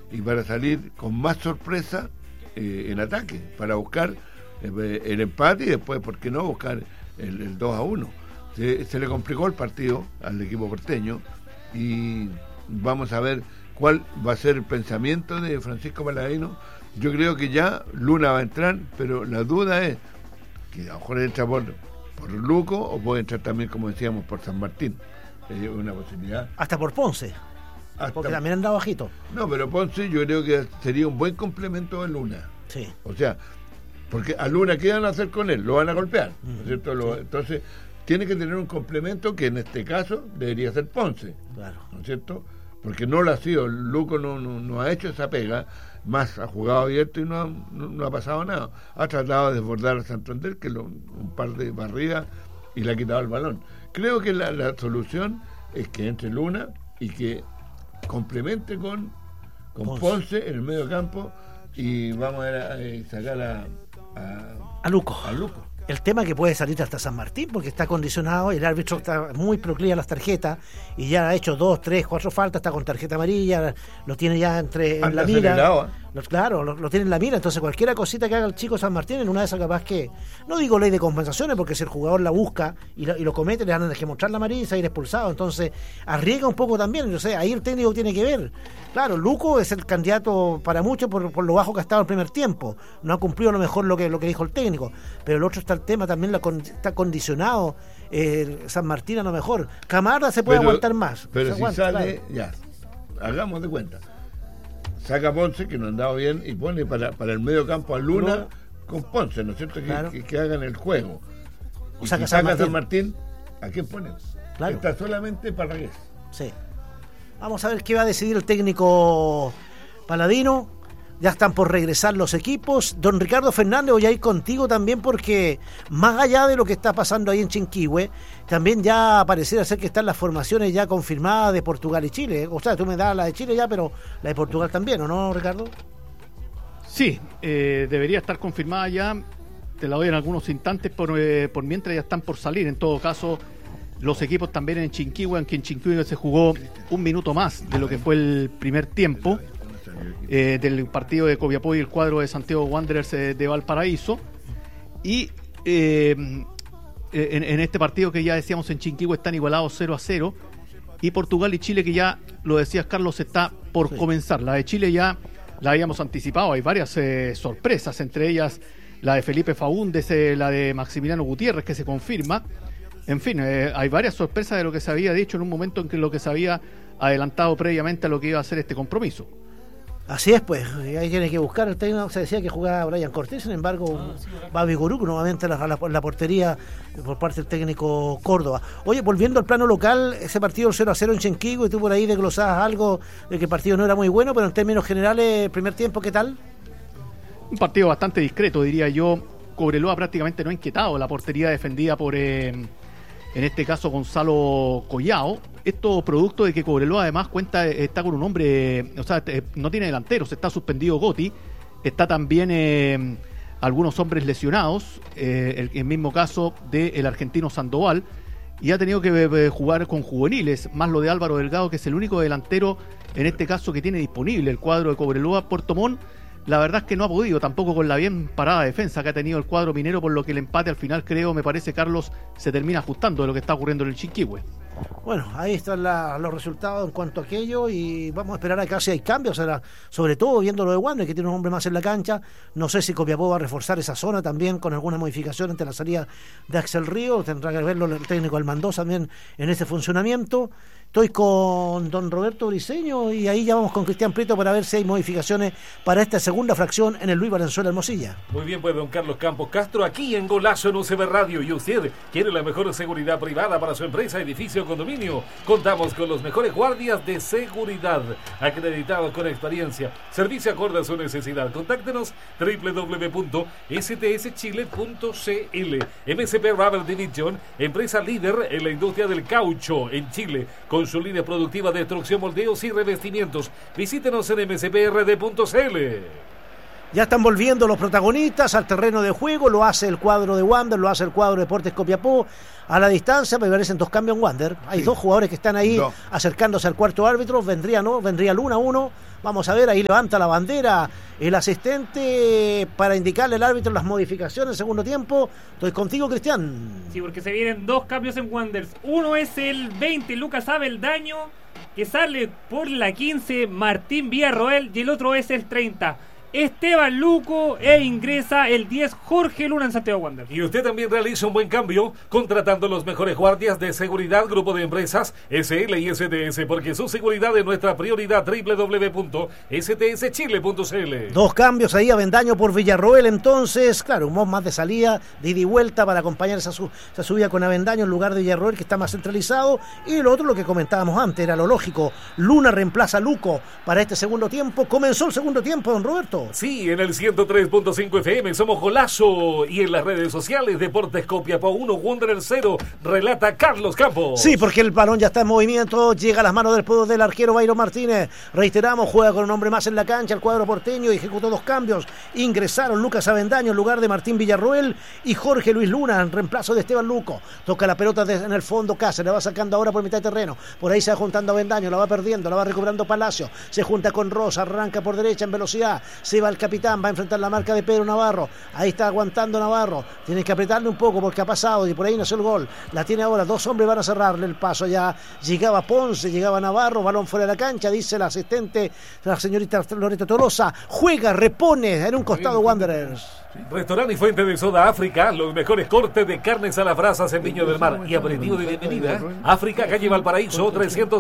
y para salir con más sorpresa en ataque, para buscar el empate y después, ¿por qué no buscar el 2-1? Se le complicó el partido al equipo porteño y vamos a ver cuál va a ser el pensamiento de Francisco Palladino. Yo creo que ya Luna va a entrar, pero la duda es que a lo mejor entra por Luco o puede entrar también, como decíamos, por San Martín. Es una posibilidad. Hasta por Ponce. Porque también anda bajito. No, pero Ponce yo creo que sería un buen complemento de Luna. Sí. O sea, porque a Luna, ¿qué van a hacer con él? Lo van a golpear, ¿no es cierto? Sí. Entonces, tiene que tener un complemento que en este caso debería ser Ponce. Claro. ¿No es cierto? Porque no lo ha sido. Luco no ha hecho esa pega. Más ha jugado abierto y no ha pasado nada. Ha tratado de desbordar a Santander, que un par de barridas y le ha quitado el balón. Creo que la solución es que entre Luna y que complemente con Ponce en el medio campo y vamos a sacar a Luco. A Luco. El tema que puede salir hasta San Martín porque está condicionado, el árbitro está muy proclive a las tarjetas y ya ha hecho 2, 3, 4 faltas, está con tarjeta amarilla, lo tiene ya en la mira. Claro, lo tiene en la mira, entonces cualquier cosita que haga el chico San Martín en una de esas capaz que, no digo ley de compensaciones, porque si el jugador la busca y lo comete, le van a mostrar la amarilla y salir expulsado, entonces arriesga un poco también, entonces ahí el técnico tiene que ver. Claro, Luco es el candidato para muchos por lo bajo que ha estado el primer tiempo, no ha cumplido a lo mejor lo que dijo el técnico, pero el otro está el tema, también está condicionado San Martín a lo mejor. Camarda se puede aguantar más. Pero si sale, claro. Ya, hagamos de cuenta. Saca Ponce, que no ha andado bien, y pone para el medio campo a Luna con Ponce, ¿no es cierto? Claro. Que hagan el juego. O y saca si San saca Martín. San Martín, ¿a quién pone? Claro. Está solamente Parragués. Sí. Vamos a ver qué va a decidir el técnico Palladino. Ya están por regresar los equipos. Don Ricardo Fernández, voy a ir contigo también porque más allá de lo que está pasando ahí en Chinquihue, también ya pareciera ser que están las formaciones ya confirmadas de Portugal y Chile. O sea, tú me das la de Chile ya, pero la de Portugal también, ¿o no, Ricardo? Sí, debería estar confirmada ya. Te la doy en algunos instantes por mientras ya están por salir. En todo caso, los equipos también en Chinquihue, aunque en Chinquihue se jugó un minuto más de lo que fue el primer tiempo. Del partido de Copiapó y el cuadro de Santiago Wanderers de Valparaíso y en este partido que ya decíamos en Chinquihue están igualados 0-0 y Portugal y Chile, que ya lo decías Carlos, está por comenzar. La de Chile ya la habíamos anticipado, hay varias sorpresas, entre ellas la de Felipe Faúndez, la de Maximiliano Gutiérrez, que se confirma. En fin, hay varias sorpresas de lo que se había dicho en un momento en que lo que se había adelantado previamente a lo que iba a ser este compromiso. Así es, pues, ahí tiene que buscar el técnico. Se decía que jugaba Brian Cortés, sin embargo, va Vigoruk nuevamente a la portería por parte del técnico Córdoba. Oye, volviendo al plano local, ese partido 0-0 en Chinquihue, y tú por ahí desglosabas algo de que el partido no era muy bueno, pero en términos generales, el primer tiempo, ¿qué tal? Un partido bastante discreto, diría yo. Cobreloa prácticamente no ha inquietado la portería defendida por, en este caso, Gonzalo Collao. Esto producto de que Cobreloa además está con un hombre, o sea, no tiene delanteros, está suspendido Gotti, está también algunos hombres lesionados, el mismo caso del argentino Sandoval, y ha tenido que jugar con juveniles, más lo de Álvaro Delgado, que es el único delantero en este caso que tiene disponible el cuadro de Cobreloa. Puerto Montt, la verdad es que no ha podido, tampoco con la bien parada defensa que ha tenido el cuadro minero, por lo que el empate al final, creo, me parece, Carlos, se termina ajustando de lo que está ocurriendo en el Chinquihue. Bueno, ahí están los resultados en cuanto a aquello y vamos a esperar a que si hay cambios, sobre todo viendo lo de Wander, que tiene un hombre más en la cancha. No sé si Copiapó va a reforzar esa zona también con alguna modificación ante la salida de Axel Río, tendrá que verlo el técnico Almandós también en ese funcionamiento. Estoy con don Roberto Briceño y ahí ya vamos con Cristian Prieto para ver si hay modificaciones para esta segunda fracción en el Luis Valenzuela Hermosilla. Muy bien, pues don Carlos Campos Castro, aquí en Golazo en UCB Radio. ¿Y usted quiere la mejor seguridad privada para su empresa, edificio, condominio? Contamos con los mejores guardias de seguridad, acreditados con experiencia, servicio acorde a su necesidad. Contáctenos www.stschile.cl. MSP Rubber Division, empresa líder en la industria del caucho en Chile, con su línea productiva de extrusión, moldeos y revestimientos. Visítenos en msprd.cl. Ya están volviendo los protagonistas al terreno de juego, lo hace el cuadro de Wander, lo hace el cuadro de Deportes Copiapó. A la distancia me parecen dos cambios en Wander. Hay dos jugadores que están ahí acercándose al cuarto árbitro. Vendría Luna 1 Vamos a ver, ahí levanta la bandera el asistente para indicarle al árbitro las modificaciones en segundo tiempo. Estoy contigo, Cristian. Sí, porque se vienen 2 cambios en Wanderers. Uno es el 20, Lucas Abeldaño, que sale por la 15, Martín Villarroel, y el otro es el 30, Esteban Luco, e ingresa el 10, Jorge Luna en Santiago Wanderers. Y usted también realiza un buen cambio contratando los mejores guardias de seguridad, grupo de empresas SL y STS, porque su seguridad es nuestra prioridad. www.stschile.cl. 2 cambios ahí, Avendaño por Villarroel, entonces, claro, un modo más de salida, de ida y vuelta para acompañar esa subida con Avendaño en lugar de Villarroel, que está más centralizado. Y lo otro, lo que comentábamos antes, era lo lógico, Luna reemplaza a Luco para este segundo tiempo. Comenzó el segundo tiempo, don Roberto. Sí, en el 103.5 FM somos Golazo, y en las redes sociales Deportes Copiapó 1, Wanderers 0, relata Carlos Campos. Sí, porque el balón ya está en movimiento, llega a las manos del arquero Bayron Martínez. Reiteramos, juega con un hombre más en la cancha el cuadro porteño y ejecutó 2 cambios. Ingresaron Lucas Avendaño en lugar de Martín Villarroel y Jorge Luis Luna en reemplazo de Esteban Luco. Toca la pelota en el fondo Cáceres, la va sacando ahora por mitad de terreno. Por ahí se va juntando Avendaño, la va perdiendo, la va recuperando Palacio. Se junta con Rosa, arranca por derecha en velocidad. Se va el capitán, va a enfrentar la marca de Pedro Navarro. Ahí está aguantando Navarro. Tiene que apretarle un poco porque ha pasado y por ahí no hace el gol. La tiene ahora, 2 hombres van a cerrarle el paso ya. Llegaba Ponce, llegaba Navarro, balón fuera de la cancha, dice la asistente, la señorita Loreto Tolosa. Juega, repone en un costado Wanderers. Restaurante y Fuente de Soda África, los mejores cortes de carnes a las brasas en Viña del Mar y aperitivo de bienvenida. África, calle Valparaíso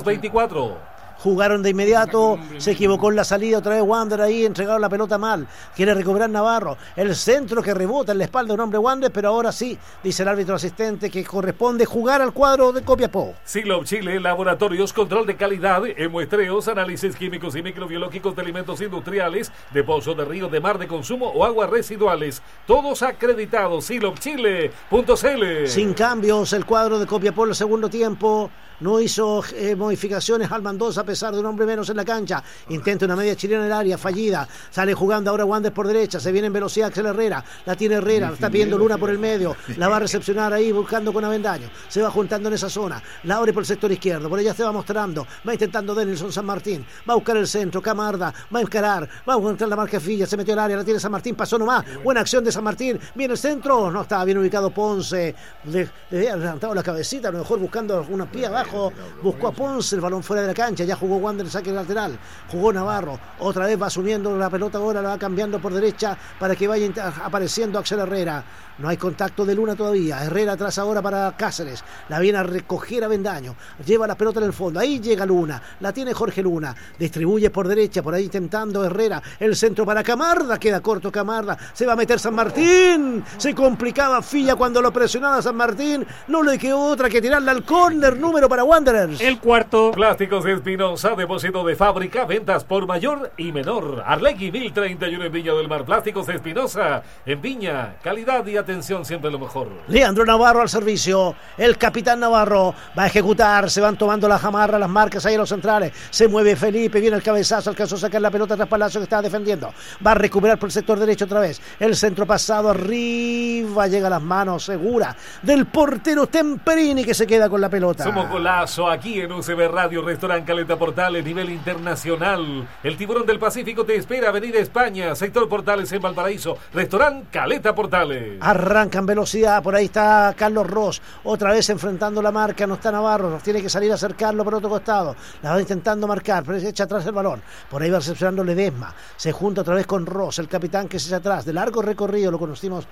324. Jugaron de inmediato, se equivocó en la salida, otra vez Wander ahí, entregaron la pelota mal, quiere recuperar Navarro, el centro que rebota en la espalda de un hombre Wander, pero ahora sí, dice el árbitro asistente, que corresponde jugar al cuadro de Copiapó. Silop Chile, laboratorios, control de calidad, en muestreos, análisis químicos y microbiológicos de alimentos industriales, de pozos, de ríos, de mar, de consumo o aguas residuales, todos acreditados. silopchile.cl. Sin cambios el cuadro de Copiapó en el segundo tiempo. No hizo modificaciones al Mendoza a pesar de un hombre menos en la cancha. Intenta una media chilena en el área, fallida. Sale jugando ahora Wander por derecha. Se viene en velocidad Axel Herrera. La tiene Herrera, la está pidiendo Luna por el medio. La va a recepcionar ahí buscando con Avendaño. Se va juntando en esa zona. La abre por el sector izquierdo. Por ella se va mostrando. Va intentando Denilson San Martín. Va a buscar el centro. Camarda. Va a encarar. Va a encontrar la marca Filla. Se metió al área. La tiene San Martín. Pasó nomás. Buena acción de San Martín. Viene el centro. No estaba bien ubicado Ponce. Le había levantado la cabecita. A lo mejor buscando una pie abajo. Buscó a Ponce, el balón fuera de la cancha, ya jugó Wander el saque lateral, jugó Navarro, otra vez va asumiendo la pelota ahora, la va cambiando por derecha para que vaya apareciendo Axel Herrera. No hay contacto de Luna todavía. Herrera atrás ahora para Cáceres. La viene a recoger Avendaño. Lleva la pelota en el fondo. Ahí llega Luna. La tiene Jorge Luna. Distribuye por derecha. Por ahí intentando Herrera. El centro para Camarda. Queda corto Camarda. Se va a meter San Martín. Se complicaba Filla cuando lo presionaba San Martín. No le quedó otra que tirarla al córner. Número para Wanderers. El cuarto. Plásticos Espinosa. Depósito de fábrica. Ventas por mayor y menor. Arlegui 1031 en Viña del Mar. Plásticos Espinosa. En Viña. Calidad y atención siempre lo mejor. Leandro Navarro al servicio. El capitán Navarro va a ejecutar. Se van tomando la jamarra, las marcas ahí a los centrales. Se mueve Felipe. Viene el cabezazo. Alcanzó a sacar la pelota tras Palacio que estaba defendiendo. Va a recuperar por el sector derecho otra vez. El centro pasado arriba. Llega a las manos segura del portero Temperini que se queda con la pelota. Somos Golazo aquí en UCB Radio, Restaurante Caleta Portales, nivel internacional. El Tiburón del Pacífico te espera, Avenida España, sector Portales en Valparaíso. Restaurante Caleta Portales. Arranca en velocidad, por ahí está Carlos Ross, otra vez enfrentando la marca, no está Navarro, tiene que salir a acercarlo por otro costado, la va intentando marcar, pero se echa atrás el balón, por ahí va recepcionando Ledesma, se junta otra vez con Ross, el capitán que se echa atrás, de largo recorrido, lo conocimos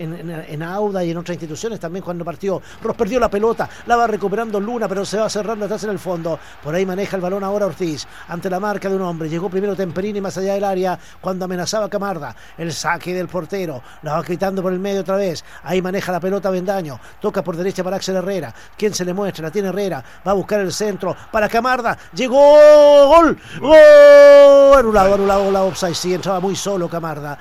en Auda y en otras instituciones también cuando partió, Ross perdió la pelota, la va recuperando Luna, pero se va cerrando atrás en el fondo, por ahí maneja el balón ahora Ortiz, ante la marca de un hombre, llegó primero Temperini más allá del área, cuando amenazaba Camarda, el saque del portero, la va gritando por el medio otra vez, ahí maneja la pelota Avendaño, toca por derecha para Axel Herrera, quien se le muestra, la tiene Herrera, va a buscar el centro para Camarda, llegó, gol, anulado la offside, sí, entraba muy solo Camarda,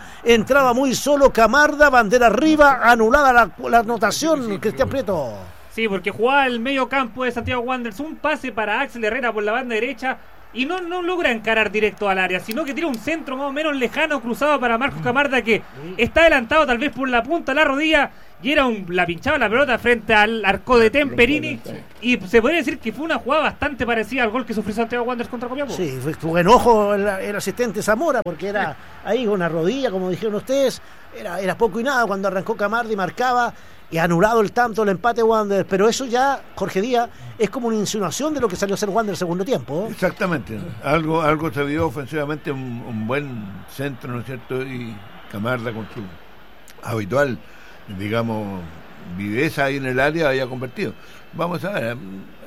bandera arriba, anulada la anotación, Cristian Prieto. Sí, porque jugaba el medio campo de Santiago Wanderers, un pase para Axel Herrera por la banda derecha, y no logra encarar directo al área, sino que tira un centro más o menos lejano, cruzado para Marcos Camarda, que está adelantado tal vez por la punta de la rodilla, y era la pinchaba la pelota frente al arco de Temperini, y se podría decir que fue una jugada bastante parecida al gol que sufrió Santiago Wanderers contra Copiapó. Sí, tuvo enojo el asistente Zamora, porque era ahí una rodilla, como dijeron ustedes, era poco y nada cuando arrancó Camarda y marcaba, y anulado el tanto, el empate Wanderers, pero eso ya, Jorge Díaz, es como una insinuación de lo que salió a ser Wanderers el segundo tiempo. Exactamente, algo se vio ofensivamente, un buen centro, ¿no es cierto? Y Camarda con su habitual, digamos, viveza ahí en el área había convertido. Vamos a ver,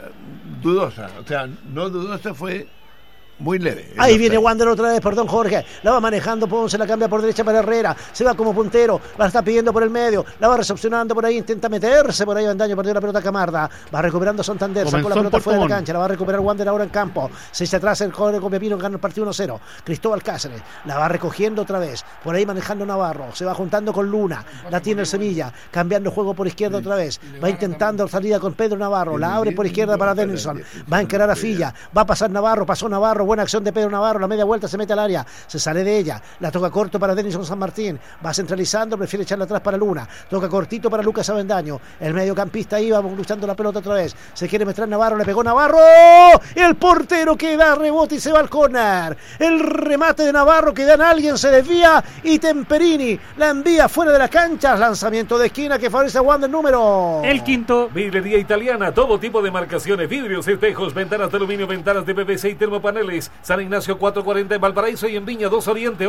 dudosa, o sea, no dudosa, fue muy leve. Ahí viene Wander otra vez, perdón Jorge, la va manejando Ponce, la cambia por derecha para Herrera, se va como puntero, la está pidiendo por el medio, la va recepcionando por ahí, intenta meterse por ahí, Avendaño, perdió la pelota Camarda, va recuperando Santander, sacó la pelota fuera de la cancha, la va a recuperar Wander ahora en campo, se echa atrás el joven Copiapino, gana el partido 1-0, Cristóbal Cáceres, la va recogiendo otra vez, por ahí manejando Navarro, se va juntando con Luna, la tiene el Sevilla, cambiando juego por izquierda otra vez, va intentando salida con Pedro Navarro, la abre por izquierda para Denilson, va a encarar a Filla, va a pasar Navarro, pasó Navarro, buena acción de Pedro Navarro, la media vuelta se mete al área, se sale de ella, la toca corto para Denison San Martín, va centralizando, prefiere echarla atrás para Luna, toca cortito para Lucas Avendaño, el mediocampista ahí va luchando la pelota otra vez, se quiere meter Navarro, le pegó Navarro, el portero que da rebote y se va al córner, el remate de Navarro que da en alguien, se desvía y Temperini la envía fuera de la cancha, lanzamiento de esquina que favorece a Wander número el quinto. Vidrería Italiana, todo tipo de marcaciones, vidrios, espejos, ventanas de aluminio, ventanas de PVC y termopaneles. San Ignacio 440 en Valparaíso y en Viña 2 Oriente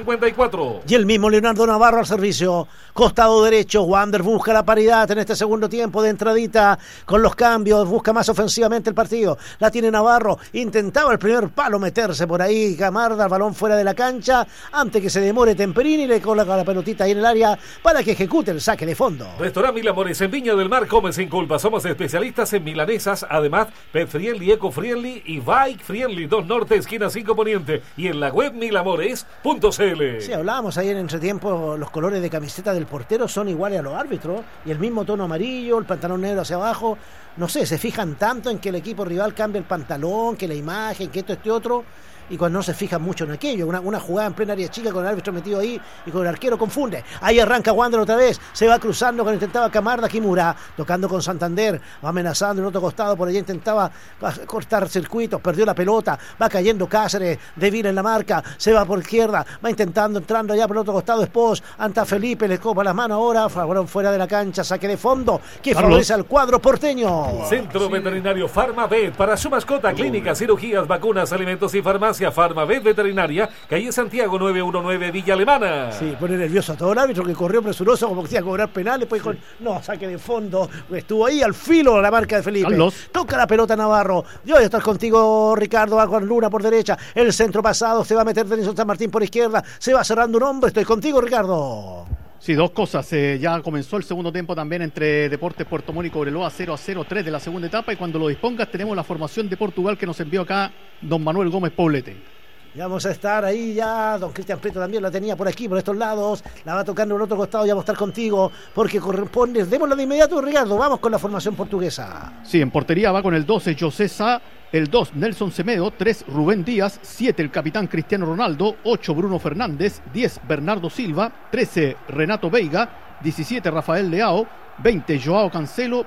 1154. Y el mismo Leonardo Navarro al servicio, costado derecho, Wander busca la paridad en este segundo tiempo de entradita con los cambios, busca más ofensivamente el partido, la tiene Navarro, intentaba el primer palo meterse por ahí, Camarda, el balón fuera de la cancha, antes que se demore Temperini, le coloca la pelotita ahí en el área para que ejecute el saque de fondo. Restaurante Mil Amores en Viña del Mar, come sin culpa, somos especialistas en milanesas, además pet friendly, eco friendly y bike friendly, 2 Norte, esquina 5 Poniente, y en la web milamores.cl. Sí, hablábamos ayer en entretiempo, los colores de camiseta del portero son iguales a los árbitros, y el mismo tono amarillo, el pantalón negro hacia abajo, no sé, se fijan tanto en que el equipo rival cambie el pantalón, que la imagen, que esto, otro, y cuando no se fijan mucho en aquello, una jugada en plena área chica con el árbitro metido ahí y con el arquero confunde. Ahí arranca Wander otra vez, se va cruzando cuando intentaba Camarda, Kimura tocando con Santander, va amenazando en otro costado, por allá intentaba cortar circuitos, perdió la pelota, va cayendo Cáceres, débil en la marca, se va por izquierda, va intentando, entrando allá por el otro costado, Espos, anta Felipe, le copa las manos ahora, fuera de la cancha, saque de fondo, que favorece al cuadro porteño. Centro Veterinario Farmavet, para su mascota, clínicas, cirugías, vacunas, alimentos y farmacia. Farmavet Veterinaria, calle Santiago 919, Villa Alemana. Sí, pone nervioso a todo el árbitro que corrió presuroso como que iba a cobrar penales, pues dijo, no, saque de fondo, estuvo ahí al filo la marca de Felipe. Carlos. Toca la pelota Navarro, yo voy a estar contigo Ricardo, va con Luna por derecha, el centro pasado, se va a meter Denison San Martín por izquierda, se va cerrando un hombre, estoy contigo Ricardo. Sí, dos cosas. Ya comenzó el segundo tiempo también entre Deportes Puerto Montt y Cobreloa, 0-0, 3 de la segunda etapa. Y cuando lo dispongas, tenemos la formación de Portugal que nos envió acá don Manuel Gómez Poblete. Ya vamos a estar ahí ya, don Cristian Prieto también la tenía por aquí, por estos lados, la va tocando en el otro costado, ya vamos a estar contigo, porque corresponde, démosla de inmediato Ricardo, vamos con la formación portuguesa. Sí, en portería va con el 12 José Sá, el 2 Nelson Semedo, 3 Rubén Díaz, 7 el capitán Cristiano Ronaldo, 8 Bruno Fernández, 10 Bernardo Silva, 13 Renato Veiga, 17 Rafael Leao, 20 Joao Cancelo,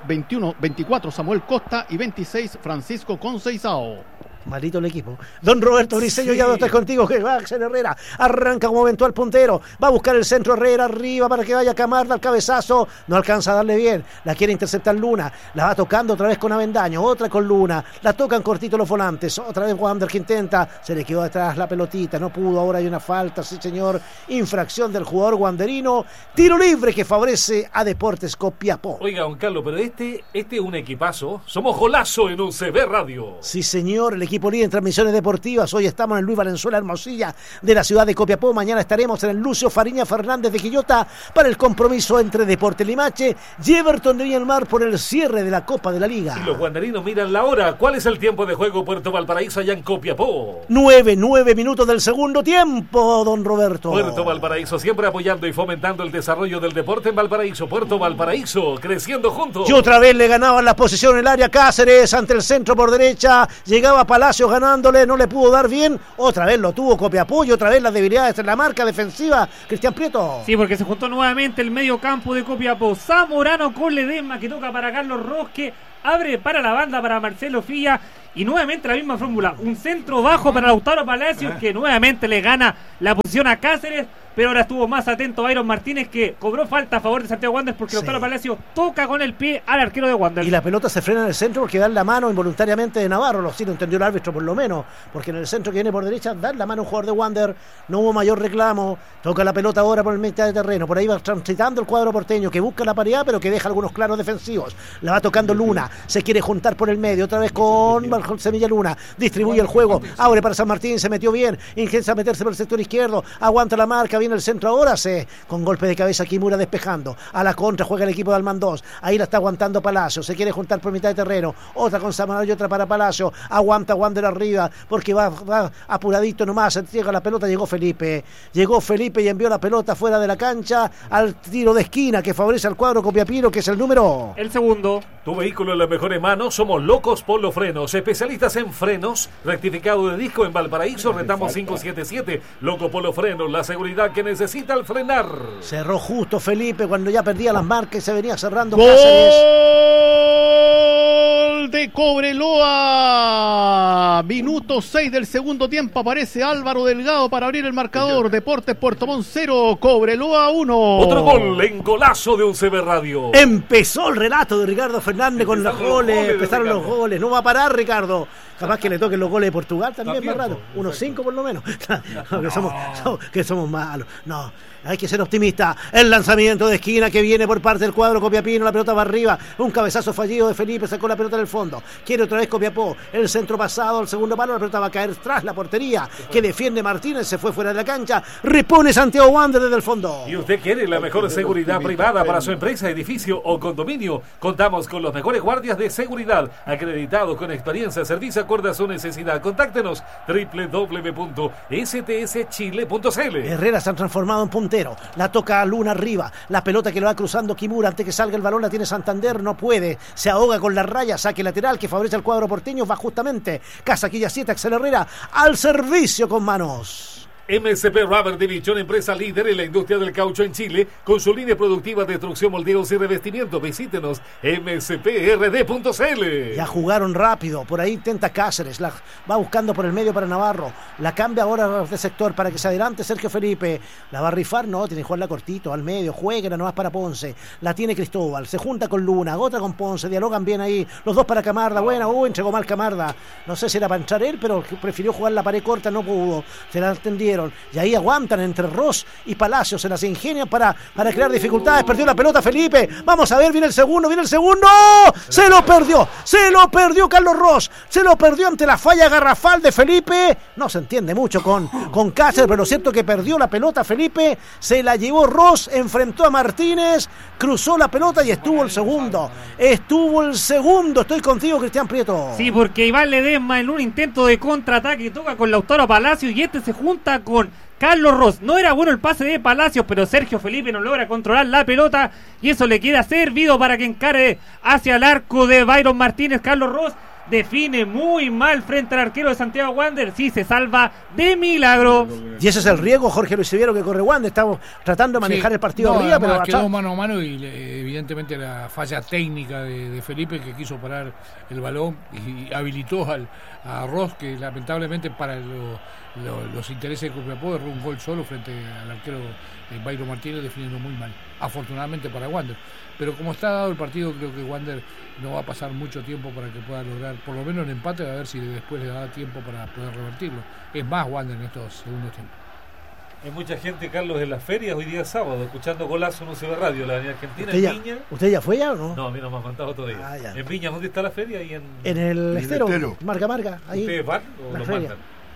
24 Samuel Costa y 26 Francisco Conceição. Maldito el equipo. Don Roberto Briceño, sí. Ya no estás contigo, que va Axel Herrera. Arranca como eventual puntero. Va a buscar el centro Herrera arriba para que vaya Camarda al cabezazo. No alcanza a darle bien. La quiere interceptar Luna. La va tocando otra vez con Avendaño. Otra con Luna. La tocan cortito los volantes. Otra vez Wander que intenta. Se le quedó detrás la pelotita. No pudo. Ahora hay una falta. Sí, señor. Infracción del jugador wanderino. Tiro libre que favorece a Deportes Copiapó. Oiga, don Carlos, pero este es un equipazo. Somos golazo en UCB Radio. Sí, señor. El equipo líder en transmisiones deportivas. Hoy estamos en el Luis Valenzuela Hermosilla de la ciudad de Copiapó. Mañana estaremos en el Lucio Fariña Fernández de Quillota para el compromiso entre Deportes Limache y Everton de Viña del Mar por el cierre de la Copa de la Liga. Y los guanderinos miran la hora. ¿Cuál es el tiempo de juego Puerto Valparaíso allá en Copiapó? 9 minutos del segundo tiempo, don Roberto. Puerto Valparaíso siempre apoyando y fomentando el desarrollo del deporte en Valparaíso. Puerto Valparaíso, creciendo juntos. Y otra vez le ganaban la posición en el área Cáceres ante el centro por derecha. Llegaba Palabra Palacios ganándole, no le pudo dar bien. Otra vez lo tuvo Copiapó y otra vez las debilidades en la marca defensiva. Cristian Prieto. Sí, porque se juntó nuevamente el medio campo de Copiapó. Zamorano con Ledesma, que toca para Carlos Rosque. Abre para la banda para Marcelo Filla. Y nuevamente la misma fórmula. Un centro bajo para Lautaro Palacios, que nuevamente le gana la posición a Cáceres. Pero ahora estuvo más atento Byron Martínez, que cobró falta a favor de Santiago Wanderers, porque Lautaro Palacios toca con el pie al arquero de Wanderers. Y la pelota se frena en el centro porque dan la mano involuntariamente de Navarro. Sí lo entendió el árbitro por lo menos, porque en el centro que viene por derecha dan la mano a un jugador de Wanderers. No hubo mayor reclamo. Toca la pelota ahora por el mitad de terreno. Por ahí va transitando el cuadro porteño, que busca la paridad pero que deja algunos claros defensivos. La va tocando Luna, se quiere juntar por el medio, otra vez con Semilla Luna. Distribuye el juego, abre para San Martín, se metió bien, intenta meterse por el sector izquierdo, aguanta la marca, viene el centro ahora, con golpe de cabeza Kimura despejando. A la contra juega el equipo de Almandós. Ahí la está aguantando Palacio. Se quiere juntar por mitad de terreno. Otra con Zamorano y otra para Palacio. Aguanta Wander arriba porque va apuradito nomás. Se entrega la pelota. Llegó Felipe y envió la pelota fuera de la cancha al tiro de esquina que favorece al cuadro copiapino, que es el número. El segundo. Tu vehículo en las mejores manos. Somos Locos Polo Frenos. Especialistas en frenos. Rectificado de disco en Valparaíso. Retamos 577. Loco Polo Frenos. La seguridad que necesita al frenar. Cerró justo Felipe cuando ya perdía las marcas y se venía cerrando ¡Gol Cáceres. de Cobreloa! Minuto 6 del segundo tiempo. Aparece Álvaro Delgado para abrir el marcador. Deportes Puerto Montt 0, Cobreloa 1. Otro gol en Golazo de UCB Radio. Empezó el relato de Ricardo Fernández con los goles. Empezaron los goles. No va a parar Ricardo. Capaz que le toquen los goles de Portugal también, más rato. Unos 5 por lo menos. que somos malos. No, hay que ser optimista. El lanzamiento de esquina que viene por parte del cuadro copiapino. La pelota va arriba. Un cabezazo fallido de Felipe. Sacó la pelota en el fondo. Quiere otra vez Copiapó. El centro pasado al segundo palo. La pelota va a caer tras la portería que defiende Martínez. Se fue fuera de la cancha. Repone Santiago Wanderers desde el fondo. ¿Y usted quiere la mejor seguridad privada para su empresa, edificio o condominio? Contamos con los mejores guardias de seguridad, acreditados con experiencia, servicio acorde a su necesidad. Contáctenos www.stschile.cl. Herrera se ha transformado en puntero. La toca Luna arriba. La pelota que lo va cruzando Kimura antes que salga el balón la tiene Santander. No puede. Se ahoga con la raya. Saque lateral que favorece al cuadro porteño. Va justamente Casaquilla 7. Axel Herrera al servicio con manos. MSP Rubber Division, empresa líder en la industria del caucho en Chile, con su línea productiva de destrucción, moldeos y revestimiento. Visítenos msprd.cl. Ya jugaron rápido, por ahí intenta Cáceres, la va buscando por el medio para Navarro, la cambia ahora de sector para que se adelante Sergio Felipe, la va a rifar, no, tiene que jugarla cortito, al medio, jueguela nomás para Ponce, la tiene Cristóbal, se junta con Luna, otra con Ponce, dialogan bien ahí, los dos para Camarda, buena, entregó mal Camarda, no sé si era para entrar él, pero prefirió jugar la pared corta, no pudo, se la entendieron. Y ahí aguantan entre Ross y Palacios, se las ingenian para crear dificultades. Perdió la pelota Felipe, vamos a ver, viene el segundo, se lo perdió Carlos Ross, se lo perdió ante la falla garrafal de Felipe. No se entiende mucho con Cáceres, pero lo cierto que perdió la pelota Felipe, se la llevó Ross, enfrentó a Martínez, cruzó la pelota y estuvo el segundo, estoy contigo, Cristian Prieto. Sí, porque Iván Ledesma en un intento de contraataque toca con Lautaro Palacios y se junta con Carlos Ross. No era bueno el pase de Palacios, pero Sergio Felipe no logra controlar la pelota y eso le queda servido para que encare hacia el arco de Byron Martínez. Carlos Ross define muy mal frente al arquero de Santiago Wanderers. Sí, se salva de milagro. Y ese es el riesgo, Jorge Luis Severo, que corre Wanderers. Estamos tratando de manejar el partido arriba, pero quedó mano a mano y evidentemente la falla técnica de Felipe, que quiso parar el balón y habilitó a Ross, que lamentablemente para los intereses de Copiapó erró un gol solo frente al arquero Byron Martínez, definiendo muy mal, afortunadamente para Wander. Pero como está dado el partido, creo que Wander no va a pasar mucho tiempo para que pueda lograr por lo menos el empate, a ver si después le da tiempo para poder revertirlo. Es más Wander en estos segundos tiempos. Hay mucha gente, Carlos, en las ferias hoy día sábado, escuchando Golazo en UCB Radio, la Avenida Argentina, en Viña. ¿Usted ya fue ya o no? No, a mí no me ha contado otro día. En Viña, ¿dónde está la feria? En el Estero, Marca, ahí. ¿Ustedes van o la los feria. mandan?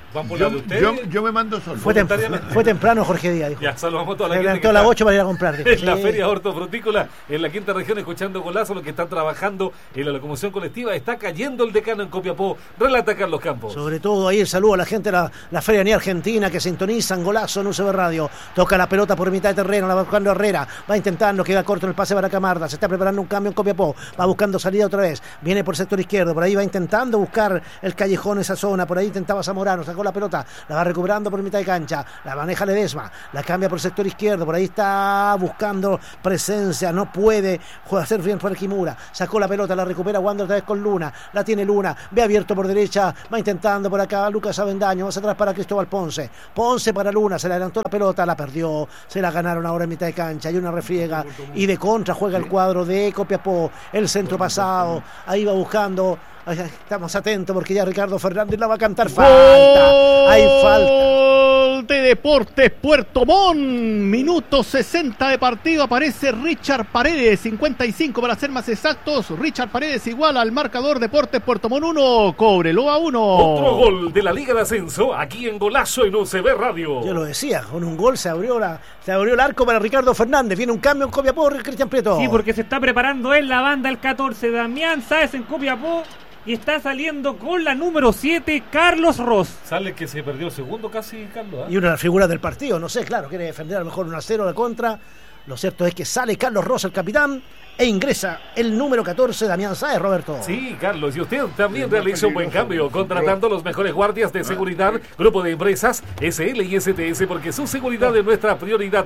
¿Van por la de ustedes? Yo me mando solo. Fue temprano Jorge Díaz, dijo. Ya, saludamos a toda la Se gente levantó a las 8 para ir a comprar. Dijo. En la Feria Hortofrutícola, en la quinta región, escuchando Golazo, los que están trabajando en la locomoción colectiva. Está cayendo el decano en Copiapó. Relata Carlos Campos. Sobre todo ahí el saludo a la gente de la Feria Ni Argentina que sintonizan Golazo en UCB Radio. Toca la pelota por mitad de terreno, la va buscando Herrera. Va intentando, queda corto el pase para Camarda. Se está preparando un cambio en Copiapó. Va buscando salida otra vez. Viene por sector izquierdo. Por ahí va intentando buscar el callejón, esa zona. Por ahí intentaba Zamorano. Sacó la pelota. La va recuperando por mitad de cancha. La maneja Ledesma. La cambia por sector izquierdo. Por ahí está buscando presencia. No puede hacer bien por el Kimura. Sacó la pelota. La recupera Wander otra vez con Luna. La tiene Luna. Ve abierto por derecha. Va intentando por acá Lucas Avendaño. Más atrás para Cristóbal Ponce. Ponce para Luna. Se le adelantó la pelota. La perdió. Se la ganaron ahora en mitad de cancha. Hay una refriega. Y de contra juega el cuadro de Copiapó. El centro pasado. Ahí va buscando. Estamos atentos porque ya Ricardo Fernández la va a cantar. Falta. Hay falta. De Deportes Puerto Montt. Minuto 60 de partido. Aparece Richard Paredes. 55 para ser más exactos. Richard Paredes igual al marcador. Deportes Puerto Montt 1. Cóbrelo a 1. Otro gol de la Liga de Ascenso aquí en Golazo en UCB Radio. Yo lo decía, con un gol se abrió el arco para Ricardo Fernández. Viene un cambio en Copiapó, Cristian Prieto. Sí, porque se está preparando en la banda el 14, Damián Sáez en Copiapó. Y está saliendo con la número 7, Carlos Ross. Sale que se perdió el segundo casi, Carlos. Y una de las figuras del partido, no sé, claro, quiere defender a lo mejor 1-0 de contra. Lo cierto es que sale Carlos Ross, el capitán, e ingresa el número 14, Damián Sáez, Roberto. Sí, Carlos, y usted también realiza un buen cambio, contratando los mejores guardias de seguridad, grupo de empresas, SL y STS, porque su seguridad es nuestra prioridad.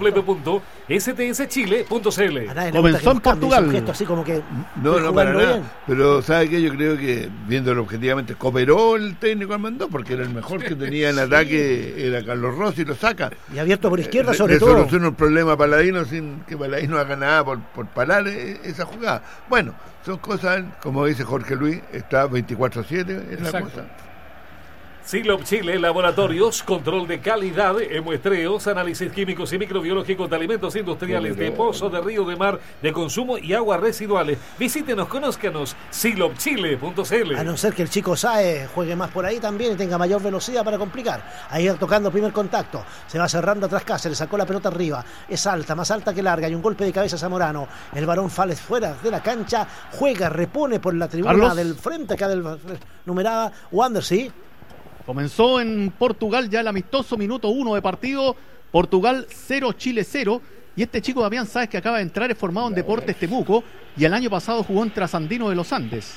www.stschile.cl. Comenzó en Portugal. Un gesto así como que no para nada. Bien. Pero ¿sabe qué? Yo creo que, viéndolo objetivamente, cooperó el técnico Armando, porque era el mejor que tenía en ataque, era Carlos Ross, y lo saca. Y abierto por izquierda, sobre todo. Soluciona un problema a Paladino sin que Paladino haga nada por parar esa jugada. Bueno, son cosas, como dice Jorge Luis, está 24/7 en la cosa. Silop Chile, laboratorios, control de calidad, muestreos, análisis químicos y microbiológicos de alimentos industriales, de pozo, de río, de mar, de consumo y aguas residuales. Visítenos, conózcanos, silopchile.cl. A no ser que el chico Sae juegue más por ahí también y tenga mayor velocidad para complicar. Ahí tocando primer contacto, se va cerrando atrás Cáceres, sacó la pelota arriba, es alta, más alta que larga, hay un golpe de cabeza Zamorano, el varón Fales fuera de la cancha, juega, repone por la tribuna Carlos del frente acá del numerada, Wander, sí. Comenzó en Portugal ya el amistoso, minuto 1 de partido. Portugal 0, Chile 0. Y este chico Damián Sáez, que acaba de entrar, es formado en Deportes Temuco. Y el año pasado jugó en Trasandino de los Andes.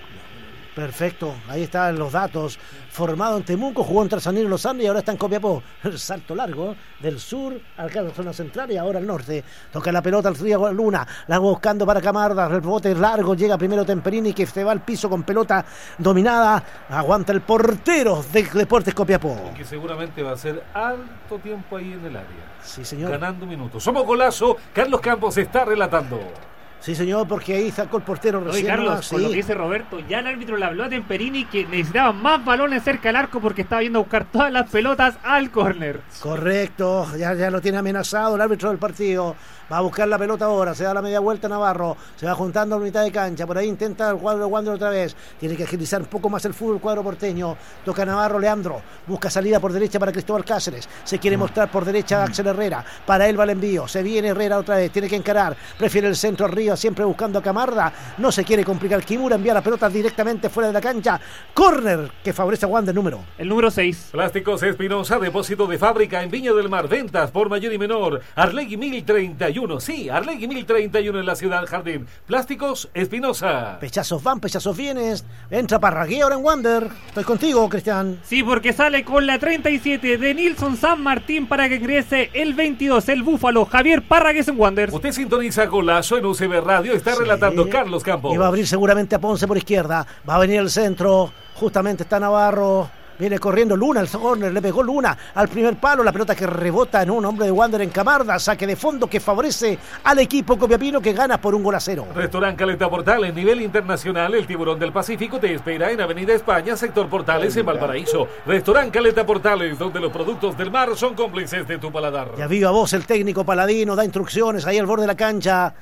Perfecto, ahí están los datos. Formado en Temuco, jugó en Trasandino de los Andes y ahora está en Copiapó. El salto largo del sur a la zona central y ahora al norte. Toca la pelota al Río Luna, la va buscando para Camarda, el rebote largo, llega primero Temperini que se va al piso con pelota dominada. Aguanta el portero de Deportes Copiapó. Que seguramente va a ser alto tiempo ahí en el área. Sí, señor. Ganando minutos. Somos Golazo, Carlos Campos está relatando. Sí, señor, porque ahí sacó el portero recién. Oye, Carlos, con lo que dice Roberto, ya el árbitro le habló a Temperini que necesitaba más balones cerca del arco porque estaba yendo a buscar todas las pelotas al córner. Correcto, ya lo tiene amenazado el árbitro del partido. Va a buscar la pelota ahora, se da la media vuelta Navarro, se va juntando a la mitad de cancha, por ahí intenta el cuadro de Wander otra vez, tiene que agilizar un poco más el fútbol cuadro porteño, toca Navarro, Leandro, busca salida por derecha para Cristóbal Cáceres, se quiere mostrar por derecha a Axel Herrera, para él va el envío, se viene Herrera otra vez, tiene que encarar, prefiere el centro arriba, siempre buscando a Camarda, no se quiere complicar Kimura, envía la pelota directamente fuera de la cancha, córner que favorece a Wander el número 6. Plásticos Espinosa, depósito de fábrica en Viña del Mar, ventas por mayor y menor, Arlegui 1031. Sí, Arlegui 1031 en la ciudad Jardín. Plásticos Espinosa. Pechazos van, pechazos vienes. Entra Parragué ahora en Wander. Estoy contigo, Cristian. Sí, porque sale con la 37 de Nilson San Martín para que ingrese el 22, el Búfalo, Javier Parragués en Wander. Usted sintoniza Golazo en UCB Radio. Está relatando Carlos Campos. Y va a abrir seguramente a Ponce por izquierda. Va a venir el centro. Justamente está Navarro. Viene corriendo Luna, el corner, le pegó Luna al primer palo, la pelota que rebota en un hombre de Wander en Camarda, saque de fondo que favorece al equipo copiapino que gana por 1-0. Restaurant Caleta Portales, nivel internacional, el Tiburón del Pacífico te espera en Avenida España, sector Portales en Valparaíso. Restaurant Caleta Portales, donde los productos del mar son cómplices de tu paladar. Ya viva voz el técnico Paladino, da instrucciones ahí al borde de la cancha.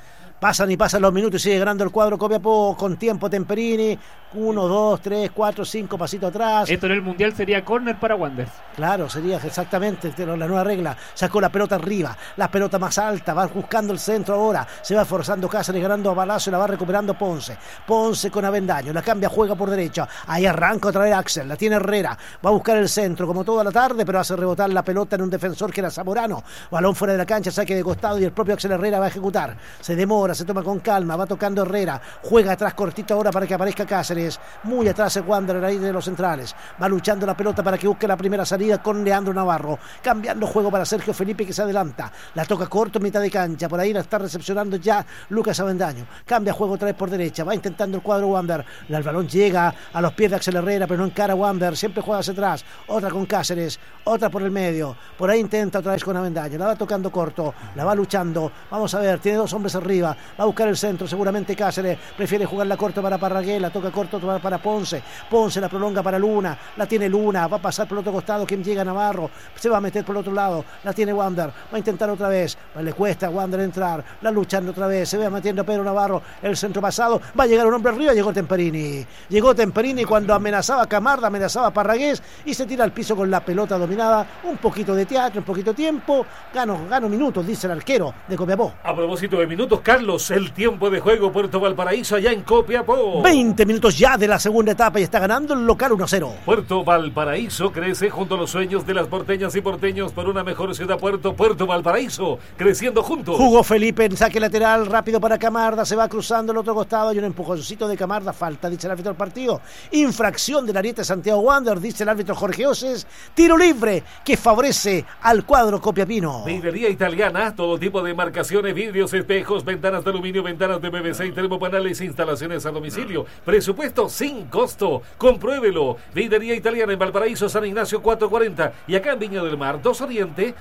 Pasan y pasan los minutos y sigue ganando el cuadro Copiapó con tiempo Temperini. 1, 2, 3, 4, 5 pasitos atrás. Esto en el Mundial sería córner para Wanderers. Claro, sería exactamente la nueva regla. Sacó la pelota arriba, la pelota más alta, va buscando el centro ahora. Se va forzando Cáceres, ganando a balazo y la va recuperando Ponce. Ponce con Avendaño, la cambia, juega por derecha. Ahí arranca otra vez Axel, la tiene Herrera. Va a buscar el centro como toda la tarde, pero hace rebotar la pelota en un defensor que era Zamorano. Balón fuera de la cancha, saque de costado y el propio Axel Herrera va a ejecutar. Se demora, se toma con calma, va tocando Herrera. Juega atrás cortito ahora para que aparezca Cáceres. Muy atrás el Wanderer ahí de los centrales. Va luchando la pelota para que busque la primera salida con Leandro Navarro. Cambiando juego para Sergio Felipe que se adelanta. La toca corto en mitad de cancha. Por ahí la está recepcionando ya Lucas Avendaño. Cambia juego otra vez por derecha. Va intentando el cuadro Wanderer. El balón llega a los pies de Axel Herrera, pero no encara Wanderer. Siempre juega hacia atrás. Otra con Cáceres. Otra por el medio. Por ahí intenta otra vez con Avendaño. La va tocando corto. La va luchando. Vamos a ver. Tiene dos hombres arriba. Va a buscar el centro. Seguramente Cáceres prefiere jugarla corto para Parragué. La toca corto para Ponce. Ponce la prolonga para Luna. La tiene Luna. Va a pasar por el otro costado. Quien llega Navarro. Se va a meter por el otro lado. La tiene Wander. Va a intentar otra vez. Le cuesta a Wander entrar. La luchando otra vez. Se va metiendo Pedro Navarro. El centro pasado. Va a llegar un hombre arriba. Llegó Temperini. Llegó Temperini cuando amenazaba a Camarda. Amenazaba a Parragués. Y se tira al piso con la pelota dominada. Un poquito de teatro. Un poquito de tiempo. Gano minutos, dice el arquero de Copiapó. A propósito de minutos, Carlos, el tiempo de juego Puerto Valparaíso allá en Copiapó. 20 minutos ya de la segunda etapa y está ganando el local 1-0. Puerto Valparaíso crece junto a los sueños de las porteñas y porteños por una mejor ciudad. Puerto Valparaíso, creciendo juntos. Jugó Felipe en saque lateral, rápido para Camarda, se va cruzando el otro costado, hay un empujoncito de Camarda, falta, dice el árbitro del partido. Infracción del ariete Santiago Wander, dice el árbitro Jorge Oses. Tiro libre que favorece al cuadro copiapino. Vidrería Italiana, todo tipo de marcaciones, vidrios, espejos, ventanas de aluminio, ventanas de PVC y termopanales, instalaciones a domicilio. Presupuesto sin costo. Compruébelo. Vidrería Italiana en Valparaíso, San Ignacio 440 y acá en Viña del Mar 2 Oriente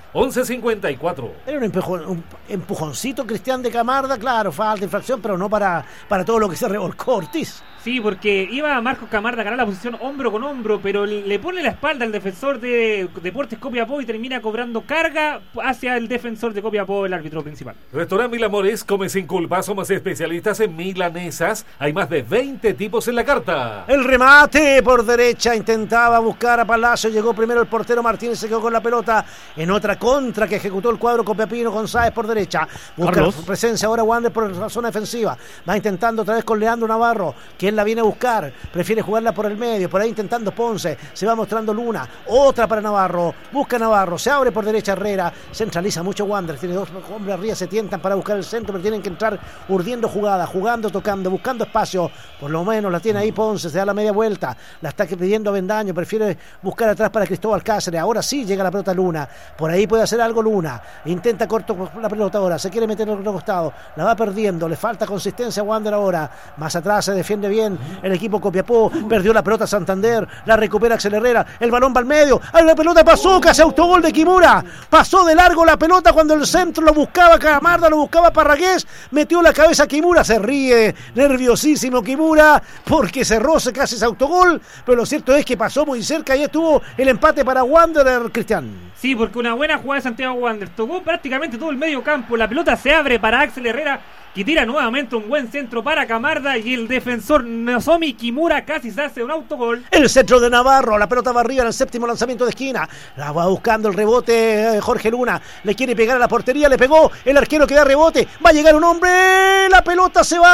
1154. Era un empujoncito Cristian de Camarda, claro, falta infracción, pero no para todo lo que se revolcó Ortiz. Sí, porque iba Marcos Camarda a ganar la posición hombro con hombro, pero le pone la espalda al defensor de Deportes Copiapó y termina cobrando carga hacia el defensor de Copiapó, el árbitro principal. Restaurante Mil Amores, come sin culpa, somos especialistas en milanesas. Hay más de 20 tipos en la carta. El remate por derecha, intentaba buscar a Palacio, llegó primero el portero Martínez, se quedó con la pelota en otra contra que ejecutó el cuadro copiapino. González por derecha, busca Carlos. Presencia ahora Wander por la zona defensiva, va intentando otra vez con Leandro Navarro, que la viene a buscar, prefiere jugarla por el medio, por ahí intentando Ponce, se va mostrando Luna, otra para Navarro, busca Navarro, se abre por derecha Herrera, centraliza mucho Wander, tiene dos hombres arriba, se tientan para buscar el centro, pero tienen que entrar urdiendo jugada, jugando, tocando, buscando espacio, por lo menos la tiene ahí Ponce, se da la media vuelta, la está pidiendo Avendaño, prefiere buscar atrás para Cristóbal Cáceres, ahora sí llega la pelota Luna, por ahí puede hacer algo Luna, intenta corto la pelota ahora, se quiere meter en el otro costado, la va perdiendo, le falta consistencia a Wander ahora, más atrás se defiende bien el equipo Copiapó, perdió la pelota Santander, la recupera Axel Herrera, el balón va al medio, ahí la pelota pasó, casi autogol de Kimura, pasó de largo la pelota cuando el centro lo buscaba Camarda, lo buscaba Parragués, metió la cabeza Kimura, se ríe, nerviosísimo Kimura, porque cerró casi ese autogol, pero lo cierto es que pasó muy cerca y estuvo el empate para Wanderer, Cristian. Sí, porque una buena jugada de Santiago Wanderers, tocó prácticamente todo el medio campo, la pelota se abre para Axel Herrera, que tira nuevamente un buen centro para Camarda y el defensor Nozomi Kimura casi se hace un autogol. El centro de Navarro, la pelota va arriba en el séptimo lanzamiento de esquina, la va buscando el rebote Jorge Luna, le quiere pegar a la portería, le pegó, el arquero que da rebote, va a llegar un hombre, la pelota se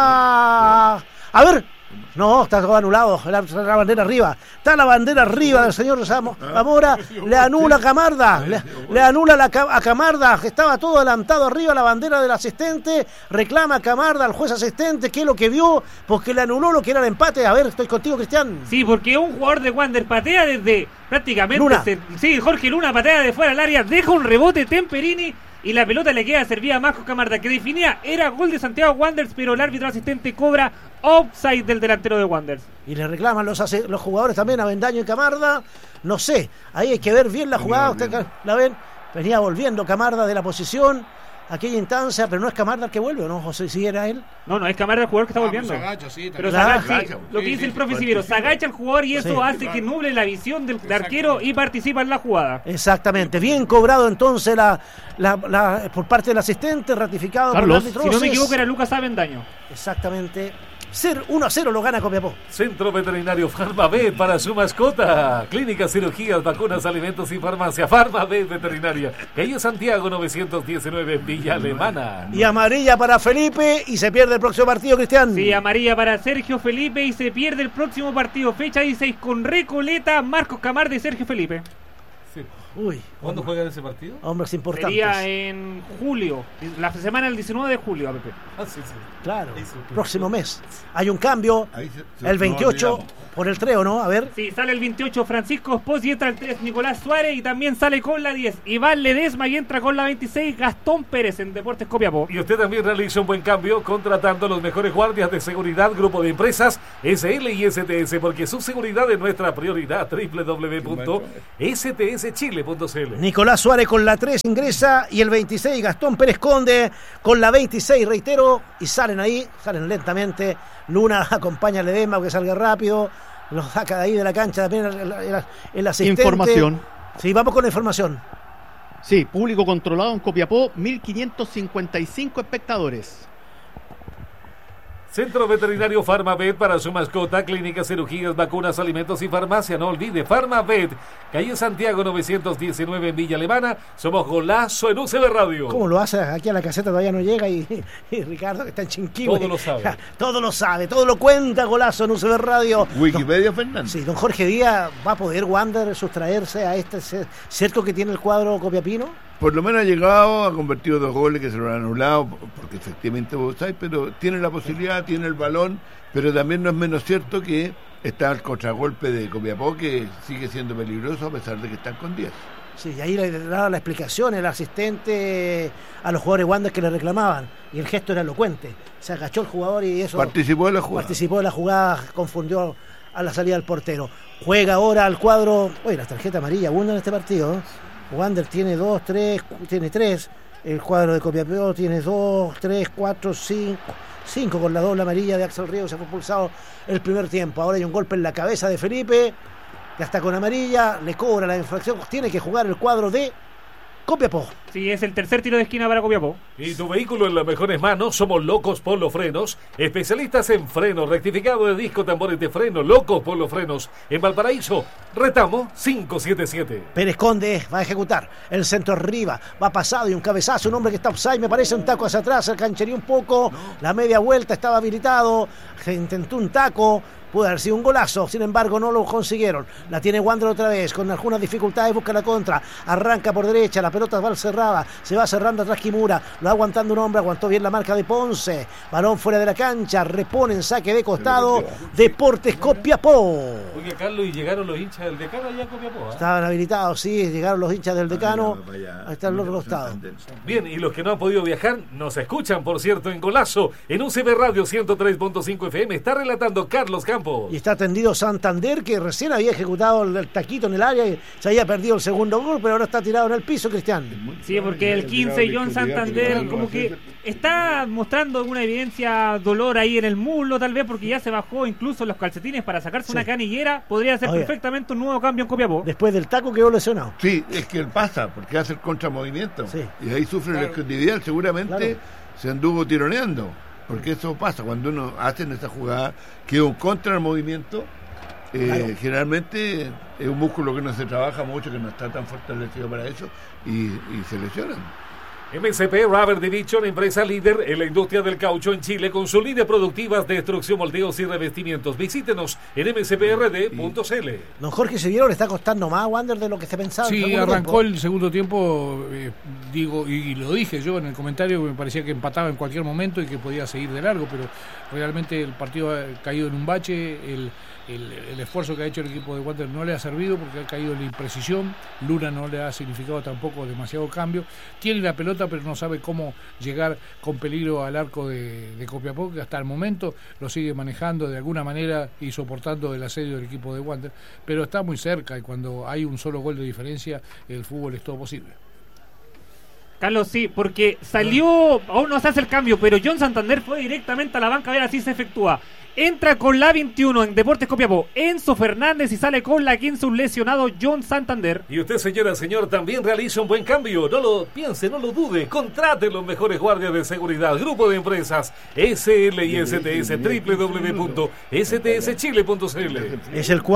va, a ver. No, está todo anulado, la bandera arriba. Está la bandera arriba del señor Zamora. Le anula a Camarda. Le anula a Camarda. Estaba todo adelantado arriba la bandera del asistente. Reclama a Camarda al juez asistente. ¿Qué es lo que vio? Porque le anuló lo que era el empate. A ver, estoy contigo, Cristian. Sí, porque un jugador de Wander patea desde prácticamente... Jorge Luna patea de fuera del área. Deja un rebote Temperini. Y la pelota le queda servida a Marcos Camarda, que definía, era gol de Santiago Wanderers, pero el árbitro asistente cobra offside del delantero de Wanderers. Y le reclaman los jugadores también a Avendaño y Camarda. No sé, ahí hay que ver bien la jugada. ¿Usted la ven? Venía volviendo Camarda de la posición. aquella instancia, pero no es Camarda el que vuelve, ¿no, José? ¿Si era él? No, es Camarda el jugador que está volviendo. Se agacha, sí, pero claro. se agacha, sí, lo que dice el profe Sivero, se agacha el jugador y eso hace que nuble la visión del arquero y participa en la jugada. Exactamente, bien cobrado entonces por parte del asistente, ratificado Carlos, por el árbitro. Si no me equivoco era Lucas Avendaño. Exactamente. 1-0 lo gana Copiapó. Centro Veterinario Farmaved para su mascota. Clínicas, cirugías, vacunas, alimentos y farmacia. Farmaved Veterinaria. Calle Santiago 919 en Villa Alemana. Y amarilla para Felipe y se pierde el próximo partido, Cristian. Sí, amarilla para Sergio Felipe y se pierde el próximo partido. Fecha 16 con Recoleta, Marcos Camarda y Sergio Felipe. Sí. Uy, ¿Cuándo juegan ese partido? hombres importantes. Sería en julio, la semana del 19 de julio, APP. Sí. Claro, próximo mes. Hay un cambio, el 28 por el 3, ¿o no? A ver. Sí, sale el 28 Francisco Espos y entra el 3 Nicolás Suárez y también sale con la 10 Iván Ledesma y entra con la 26 Gastón Pérez en Deportes Copiapó. Y usted también realiza un buen cambio contratando los mejores guardias de seguridad, grupo de empresas SL y STS, porque su seguridad es nuestra prioridad. www.stschile.cl. Nicolás Suárez con la 3 ingresa y el 26 Gastón Pérez Conde con la 26, reitero, y salen lentamente. Luna acompaña a Ledesma que salga rápido, los saca de ahí de la cancha también el asistente. Información. Sí, vamos con la información. Sí, público controlado en Copiapó, 1.555 espectadores. Centro Veterinario Farmaved para su mascota, clínicas, cirugías, vacunas, alimentos y farmacia. No olvide, Farmaved, calle Santiago 919 en Villa Alemana. Somos Golazo en UCB Radio. ¿Cómo lo hace? Aquí a la caseta todavía no llega y Ricardo que está en Chinquihue. Todo lo sabe. Todo lo sabe, todo lo cuenta Golazo en UCB Radio. Wikipedia, Fernández. Sí, don Jorge Díaz, ¿va a poder Wander sustraerse a este cerco que tiene el cuadro copiapino? Por lo menos ha llegado, ha convertido 2 goles que se lo han anulado, porque efectivamente vos sabés, pero tiene la posibilidad, tiene el balón, pero también no es menos cierto que está el contragolpe de Copiapó, que sigue siendo peligroso a pesar de que están con 10. Sí, y ahí le daba la explicación el asistente a los jugadores Wander que le reclamaban, y el gesto era elocuente. Se agachó el jugador y eso... Participó de la jugada, confundió a la salida del portero. Juega ahora al cuadro... Oye, la tarjeta amarilla abunda en este partido, ¿no? Wander tiene 3, el cuadro de Copiapó tiene 2, 3, 4, 5 con la doble amarilla de Axel Ríos. Se fue expulsado el primer tiempo. Ahora hay un golpe en la cabeza de Felipe, que está con amarilla, le cobra la infracción, tiene que jugar el cuadro de Copiapó. Sí, es el tercer tiro de esquina para Copiapó. Y tu vehículo en las mejores manos. Somos Locos Polo Frenos, especialistas en freno, rectificado de disco, tambores de freno. Locos Polo Frenos en Valparaíso, Retamo 577. Pérez Conde va a ejecutar el centro arriba, va pasado y un cabezazo, un hombre que está offside, me parece, un taco hacia atrás, se canchería un poco, la media vuelta estaba habilitado, se intentó un taco, pudo haber sido un golazo, sin embargo no lo consiguieron. La tiene Wander otra vez, con algunas dificultades busca la contra, arranca por derecha, la pelota va cerrada, se va cerrando atrás Kimura, lo va aguantando un hombre, aguantó bien la marca de Ponce, balón fuera de la cancha, repone en saque de costado, Deportes Copiapó. Oye, Carlos, y llegaron los hinchas del Decano allá a Copiapó. Estaban habilitados, sí, llegaron los hinchas del Decano, ahí está el otro costado. Bien, y los que no han podido viajar, nos escuchan, por cierto, en Golazo, en UCB Radio 103.5 FM, está relatando Carlos Campos. Y está atendido Santander, que recién había ejecutado el taquito en el área y se había perdido el segundo gol, pero ahora está tirado en el piso, Cristian. Sí, porque el 15 John Santander como que está mostrando alguna evidencia, dolor ahí en el muslo, tal vez porque ya se bajó incluso los calcetines para sacarse una canillera. Podría ser perfectamente un nuevo cambio en Copiapó. Después del taco quedó lesionado. Sí, es que él pasa, porque hace el contramovimiento. Sí. Y ahí sufre la exclusividad, seguramente se anduvo tironeando. Porque eso pasa, cuando uno hace en esa jugada, que es un contra el movimiento, generalmente es un músculo que no se trabaja mucho, que no está tan fortalecido para eso, y se lesionan. MCP Rubber Division, empresa líder en la industria del caucho en Chile, con su línea productiva de extrusión, moldeos y revestimientos. Visítenos en mcprd.cl. Don Jorge Sevillero, le está costando más a Wander de lo que se pensaba. Sí, arrancó el segundo tiempo, digo, y lo dije yo en el comentario, que me parecía que empataba en cualquier momento y que podía seguir de largo, pero realmente el partido ha caído en un bache. El esfuerzo que ha hecho el equipo de Wander no le ha servido porque ha caído en la imprecisión. Luna no le ha significado tampoco demasiado cambio. Tiene la pelota, pero no sabe cómo llegar con peligro al arco de Copiapó, que hasta el momento lo sigue manejando de alguna manera y soportando el asedio del equipo de Wander, pero está muy cerca, y cuando hay un solo gol de diferencia, el fútbol es todo posible. Carlos, sí, porque salió, aún no se hace el cambio, pero John Santander fue directamente a la banca a ver así se efectúa. Entra con la 21 en Deportes Copiapó Enzo Fernández y sale con la 15 un lesionado John Santander. Y usted, señora, señor, también realiza un buen cambio. No lo piense, no lo dude. Contrate los mejores guardias de seguridad. Grupo de empresas SL y STS, www.stschile.cl. Es el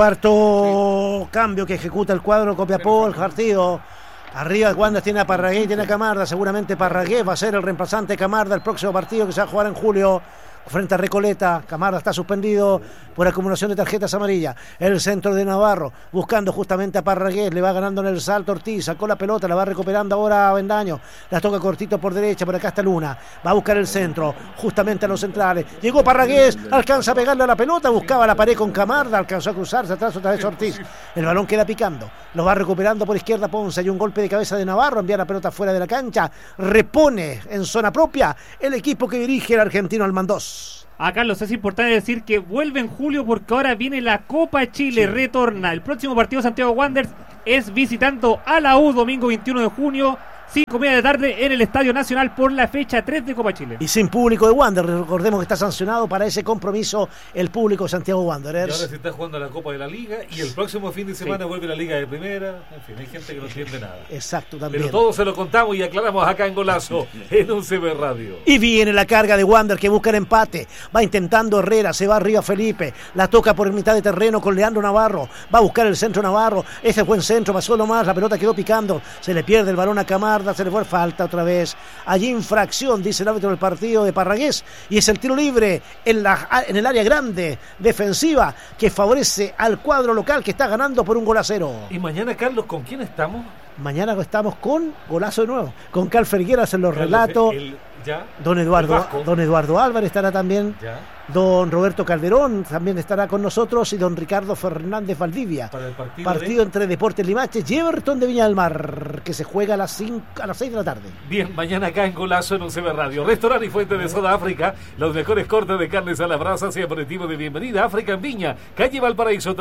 cuarto cambio que ejecuta el cuadro Copiapó, el partido. Arriba Wander tiene a Parragués y tiene a Camarda. Seguramente Parragués va a ser el reemplazante de Camarda el próximo partido que se va a jugar en julio frente a Recoleta. Camarda está suspendido por acumulación de tarjetas amarillas. El centro de Navarro buscando justamente a Parragués, le va ganando en el salto Ortiz, sacó la pelota, la va recuperando ahora Avendaño, la toca cortito por derecha, por acá está Luna, va a buscar el centro justamente a los centrales, llegó Parragués, alcanza a pegarle a la pelota, buscaba la pared con Camarda, alcanzó a cruzarse atrás otra vez Ortiz, el balón queda picando, lo va recuperando por izquierda Ponce, hay un golpe de cabeza de Navarro, envía la pelota fuera de la cancha, repone en zona propia el equipo que dirige el argentino Almandós. Carlos, es importante decir que vuelve en julio porque ahora viene la Copa Chile, sí. Retorna. El próximo partido de Santiago Wanderers es visitando a la U domingo 21 de junio, 5:30 de la tarde en el Estadio Nacional por la fecha 3 de Copa Chile. Y sin público de Wanderers, recordemos que está sancionado para ese compromiso el público de Santiago Wanderers. Y ahora se está jugando la Copa de la Liga y el próximo fin de semana vuelve la Liga de Primera. En fin, hay gente que no entiende nada. Exacto, también. Pero todo se lo contamos y aclaramos acá en Golazo, en UCB Radio. Y viene la carga de Wander que busca el empate. Va intentando Herrera, se va arriba Felipe, la toca por mitad de terreno con Leandro Navarro. Va a buscar el centro Navarro. Ese buen centro, pasó nomás, la pelota quedó picando. Se le pierde el balón a Camarda, se le fue falta otra vez. Allí infracción, dice el árbitro del partido de Parragués. Y es el tiro libre en el área grande defensiva que favorece al cuadro local que está ganando por 1-0. Y mañana, Carlos, ¿con quién estamos? Mañana estamos con Golazo de nuevo, con Cal Fergueras en los relatos. Don Eduardo Álvarez estará también. Ya. Don Roberto Calderón también estará con nosotros y don Ricardo Fernández Valdivia. Para el partido entre Deportes Limache y Everton de Viña del Mar, que se juega a las 6 de la tarde. Bien, mañana acá en Golazo en UCB Radio. Restaurante y Fuente de Soda África, los mejores cortes de carnes a la brasa y aperitivo de bienvenida. África en Viña, calle Valparaíso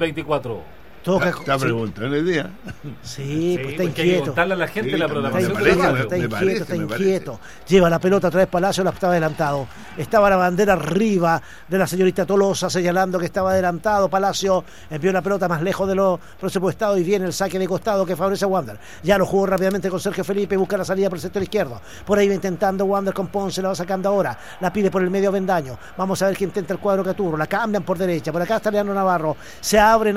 324. Está preguntando el día. Sí, pues está inquieto. Preguntarle a la gente la programación. Está inquieto. Lleva la pelota otra vez Palacio, la estaba adelantado. Estaba la bandera arriba de la señorita Tolosa señalando que estaba adelantado. Palacio envió la pelota más lejos de lo presupuestado y viene el saque de costado que favorece a Wander. Ya lo jugó rápidamente con Sergio Felipe, busca la salida por el sector izquierdo. Por ahí va intentando Wander con Ponce, la va sacando ahora. La pide por el medio Avendaño. Vamos a ver qué intenta el cuadro Caturro. La cambian por derecha. Por acá está Leandro Navarro. Se abre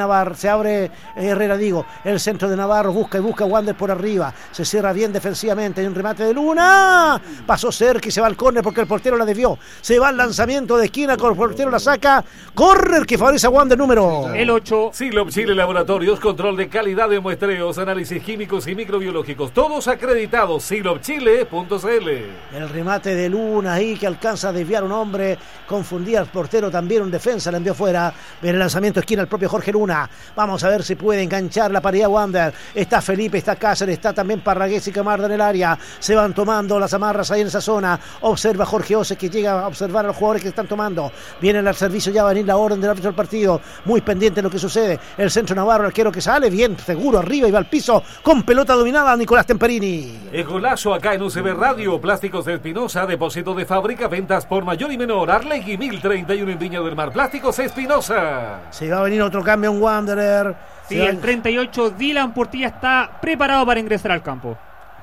Herrera, el centro de Navarro, busca Wander por arriba, se cierra bien defensivamente, hay un remate de Luna, pasó cerca y se va al córner porque el portero la desvió, se va al lanzamiento de esquina, con el portero la saca, córner que favorece a Wander número el 8. Silop Chile Laboratorios, control de calidad de muestreos, análisis químicos y microbiológicos, todos acreditados, silopchile.cl. El remate de Luna ahí que alcanza a desviar un hombre, confundía al portero también, un defensa, la envió fuera, viene el lanzamiento de esquina el propio Jorge Luna, vamos a ver si puede enganchar la pared a Wander. Está Felipe, está Cáceres, está también Parragués y Camarda en el área. Se van tomando las amarras ahí en esa zona. Observa Jorge Ose que llega a observar a los jugadores que están tomando. Viene al servicio, ya va a venir la orden del árbitro del partido. Muy pendiente de lo que sucede. El centro Navarro, el arquero que sale bien, seguro arriba y va al piso con pelota dominada Nicolás Temperini. El Golazo acá en UCB Radio. Plásticos de Espinosa, depósito de fábrica, ventas por mayor y menor. Arlegui 1031 en Viña del Mar. Plásticos Espinosa. Se va a venir otro cambio en Wanderer. Sí, el 38, Dylan Portilla está preparado para ingresar al campo.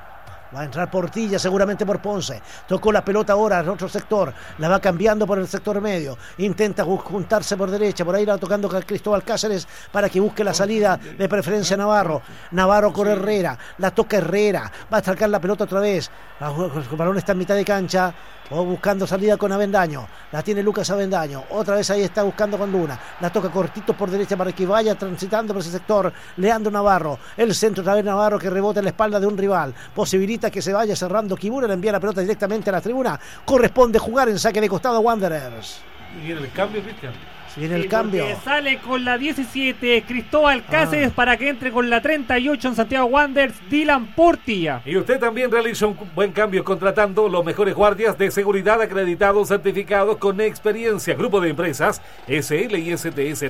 Va a entrar Portilla seguramente por Ponce. Tocó la pelota ahora en otro sector. La va cambiando por el sector medio. Intenta juntarse por derecha. Por ahí la va tocando Cristóbal Cáceres para que busque la salida de preferencia Navarro. Navarro con Herrera. La toca Herrera. Va a sacar la pelota otra vez. El balón está en mitad de cancha. Buscando salida con Avendaño. La tiene Lucas Avendaño. Otra vez ahí está buscando con Luna. La toca cortito por derecha para que vaya transitando por ese sector. Leandro Navarro. El centro otra vez Navarro que rebota en la espalda de un rival. Posibilita que se vaya cerrando Kibura. Le envía la pelota directamente a la tribuna. Corresponde jugar en saque de costado a Wanderers. ¿Y viene el cambio, Cristian? Viene el cambio. Sale con la 17 Cristóbal Cáceres para que entre con la 38 en Santiago Wanderers, Dylan Portilla. Y usted también realiza un buen cambio contratando los mejores guardias de seguridad acreditados, certificados con experiencia. Grupo de empresas SL y STS,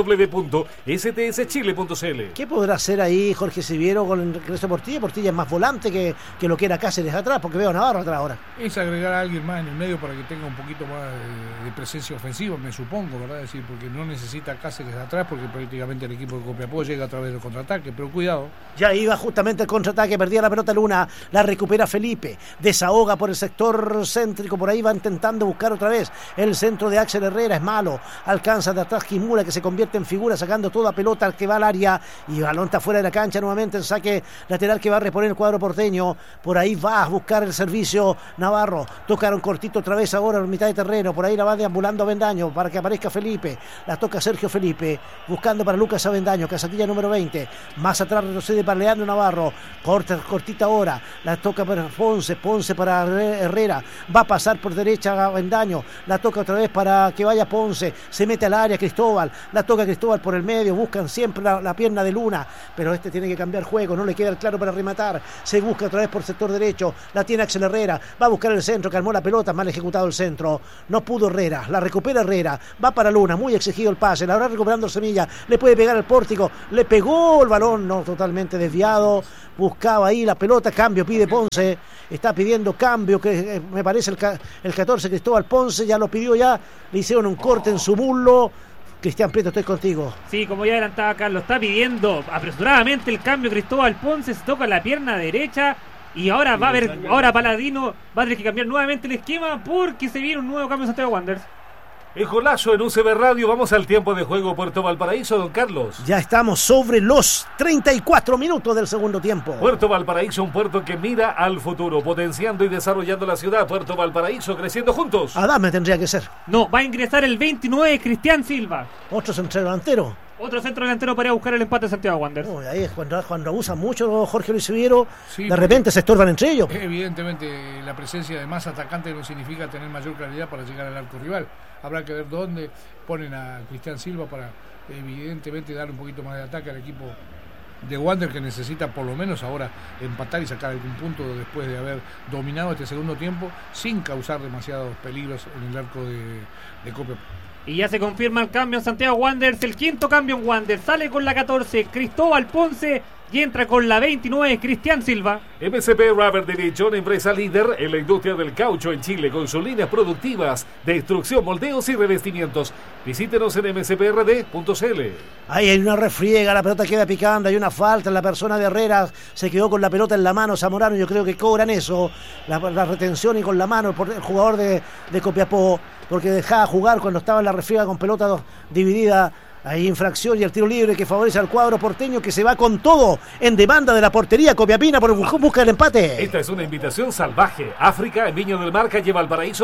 www.stschile.cl. ¿Qué podrá hacer ahí Jorge Siviero con el regreso de Portilla? Portilla es más volante que lo que era Cáceres atrás, porque veo a Navarro atrás ahora. Es agregar a alguien más en el medio para que tenga un poquito más de presencia ofensiva, me supongo, ¿verdad? Es decir, porque no necesita Cáceres atrás, porque prácticamente el equipo de Copiapó llega a través del contraataque, pero cuidado. Ya iba justamente el contraataque, perdía la pelota Luna, la recupera Felipe, desahoga por el sector céntrico, por ahí va intentando buscar otra vez el centro de Axel Herrera, es malo, alcanza de atrás Kimura, que se convierte en figura, sacando toda pelota que va al área, y el balón está fuera de la cancha nuevamente en saque lateral que va a reponer el cuadro porteño. Por ahí va a buscar el servicio Navarro, tocaron cortito otra vez ahora en mitad de terreno, por ahí la va deambulando Avendaño para que aparezca Felipe, la toca Sergio Felipe, buscando para Lucas Avendaño, casatilla número 20, más atrás retrocede para Leandro Navarro, cortita ahora, la toca para Ponce para Herrera, va a pasar por derecha Avendaño, la toca otra vez para que vaya Ponce, se mete al área Cristóbal, la toca Cristóbal por el medio, buscan siempre la pierna de Luna, pero este tiene que cambiar juego, no le queda el claro para rematar, se busca otra vez por sector derecho, la tiene Axel Herrera, va a buscar el centro, calmó la pelota, mal ejecutado el centro, no pudo Herrera, la recupera Herrera, va para Luna, muy exigido el pase, la habrá recuperando Semilla, le puede pegar al pórtico, le pegó el balón, no, totalmente desviado, buscaba ahí la pelota, cambio pide Ponce, está pidiendo cambio, que me parece el 14 Cristóbal Ponce, ya lo pidió ya, le hicieron un corte en su muslo. Cristian Prieto, estoy contigo. Sí, como ya adelantaba Carlos, está pidiendo apresuradamente el cambio Cristóbal Ponce, se toca la pierna derecha y ahora va a haber, ahora Paladino va a tener que cambiar nuevamente el esquema porque se viene un nuevo cambio en Santiago Wanderers. El golazo en UCB Radio, vamos al tiempo de juego Puerto Valparaíso, don Carlos. Ya estamos sobre los 34 minutos del segundo tiempo. Puerto Valparaíso, un puerto que mira al futuro, potenciando y desarrollando la ciudad. Puerto Valparaíso, creciendo juntos. Adame tendría que ser. No, va a ingresar el 29 Cristian Silva. Otro centro delantero. Otro centro delantero para ir a buscar el empate de Santiago Wanderers. Ahí es cuando abusan mucho Jorge Luis Siviero, sí, de repente se estorban entre ellos. Evidentemente la presencia de más atacantes no significa tener mayor claridad para llegar al arco rival. Habrá que ver dónde ponen a Cristian Silva para evidentemente dar un poquito más de ataque al equipo de Wander, que necesita por lo menos ahora empatar y sacar algún punto después de haber dominado este segundo tiempo sin causar demasiados peligros en el arco de Copiapó. Y ya se confirma el cambio en Santiago Wanderers, el quinto cambio en Wanderers. Sale con la 14 Cristóbal Ponce y entra con la 29 Cristian Silva. MCP Rubber Division, empresa líder en la industria del caucho en Chile, con sus líneas productivas de extrusión, moldeos y revestimientos. Visítenos en mcprd.cl. Ahí hay una refriega, la pelota queda picando, hay una falta, la persona de Herrera se quedó con la pelota en la mano, Zamorano, yo creo que cobran eso, la retención y con la mano el jugador de Copiapó, porque dejaba jugar cuando estaba en la refriega con pelota dividida. Hay infracción y el tiro libre que favorece al cuadro porteño, que se va con todo en demanda de la portería copiapina por busca del empate. Esta es una invitación salvaje. África en Viña del Mar, calle Valparaíso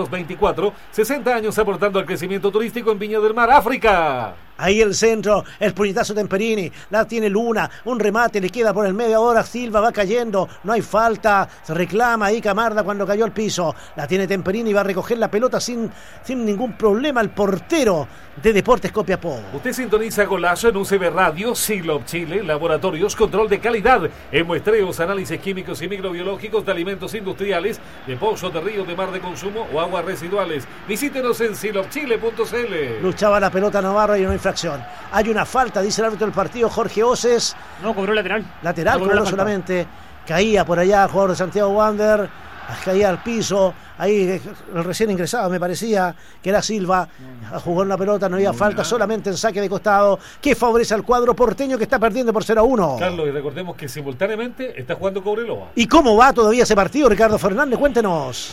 324, 60 años aportando al crecimiento turístico en Viña del Mar, África. Ahí el centro, el puñetazo Temperini, la tiene Luna, un remate, le queda por el medio, ahora Silva va cayendo, no hay falta, se reclama ahí Camarda cuando cayó al piso, la tiene Temperini, va a recoger la pelota sin ningún problema el portero de Deportes Copiapó. Usted sintoniza Golazo en UCB Radio, Silop Chile, laboratorios, control de calidad, en muestreos, análisis químicos y microbiológicos de alimentos industriales, de pozos de río, de mar de consumo o aguas residuales. Visítenos en silopchile.cl. Luchaba la pelota Navarro y no hay infracción. Hay una falta, dice el árbitro del partido, Jorge Oces. No, cobró lateral. Lateral, cobró solamente. Caía por allá el jugador de Santiago Wanderers, caía al piso. Ahí el recién ingresado me parecía que era Silva. Jugó en la pelota, no había falta, solamente en saque de costado, que favorece al cuadro porteño, que está perdiendo por 0-1. Carlos, y recordemos que simultáneamente está jugando Cobreloa. ¿Y cómo va todavía ese partido, Ricardo Fernández? Cuéntenos.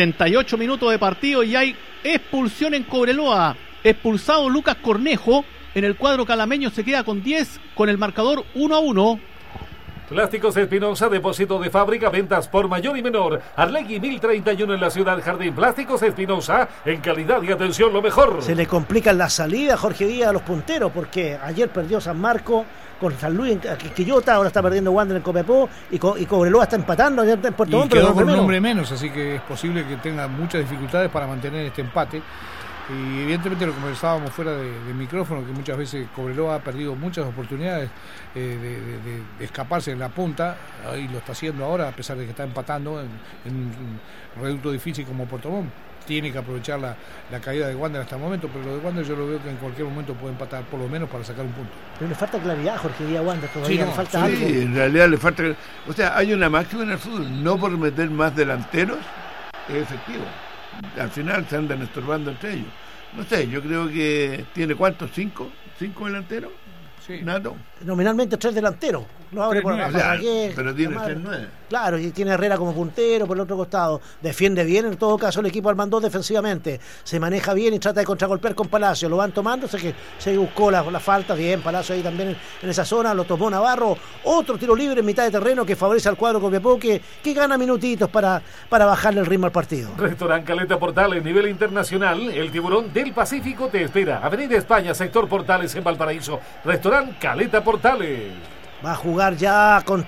78 minutos de partido y hay expulsión en Cobreloa. Expulsado Lucas Cornejo. En el cuadro calameño se queda con 10, con el marcador 1-1. Plásticos Espinosa, depósito de fábrica, ventas por mayor y menor. Arlegui 1031 en la ciudad Jardín. Plásticos Espinosa, en calidad y atención lo mejor. Se le complica la salida a Jorge Díaz a los punteros, porque ayer perdió San Marco con San Luis, Quillota, ahora está perdiendo Wander en Copiapó y Cobreloa está empatando ayer en Puerto Montt. Y quedó con un hombre menos, así que es posible que tenga muchas dificultades para mantener este empate. Y evidentemente lo conversábamos fuera de micrófono, que muchas veces Cobreloa ha perdido muchas oportunidades de escaparse en la punta, y lo está haciendo ahora, a pesar de que está empatando en un reducto difícil como Puerto Montt. Tiene que aprovechar la caída de Wander hasta el momento, pero lo de Wander yo lo veo que en cualquier momento puede empatar por lo menos para sacar un punto. Pero le falta claridad a Jorge Díaz Wander, todavía le falta algo. Sí, en realidad le falta. O sea, hay una máxima en el fútbol: no por meter más delanteros es efectivo. Al final se andan estorbando entre ellos. No sé, yo creo que tiene ¿cuántos? ¿5 delanteros? Sí. Nato. Nominalmente 3 delanteros. Lo abre por pero tiene 3-9. Claro, y tiene Herrera como puntero por el otro costado. Defiende bien, en todo caso, el equipo Armandó defensivamente. Se maneja bien y trata de contragolpear con Palacio. Lo van tomando, sé que se buscó la falta. Bien, Palacio ahí también en esa zona. Lo tomó Navarro. Otro tiro libre en mitad de terreno que favorece al cuadro Copiapó, que gana minutitos para bajarle el ritmo al partido. Restaurant Caleta Portales, nivel internacional. El Tiburón del Pacífico te espera. Avenida España, sector Portales en Valparaíso. Restaurant Caleta Portales. Va a jugar ya con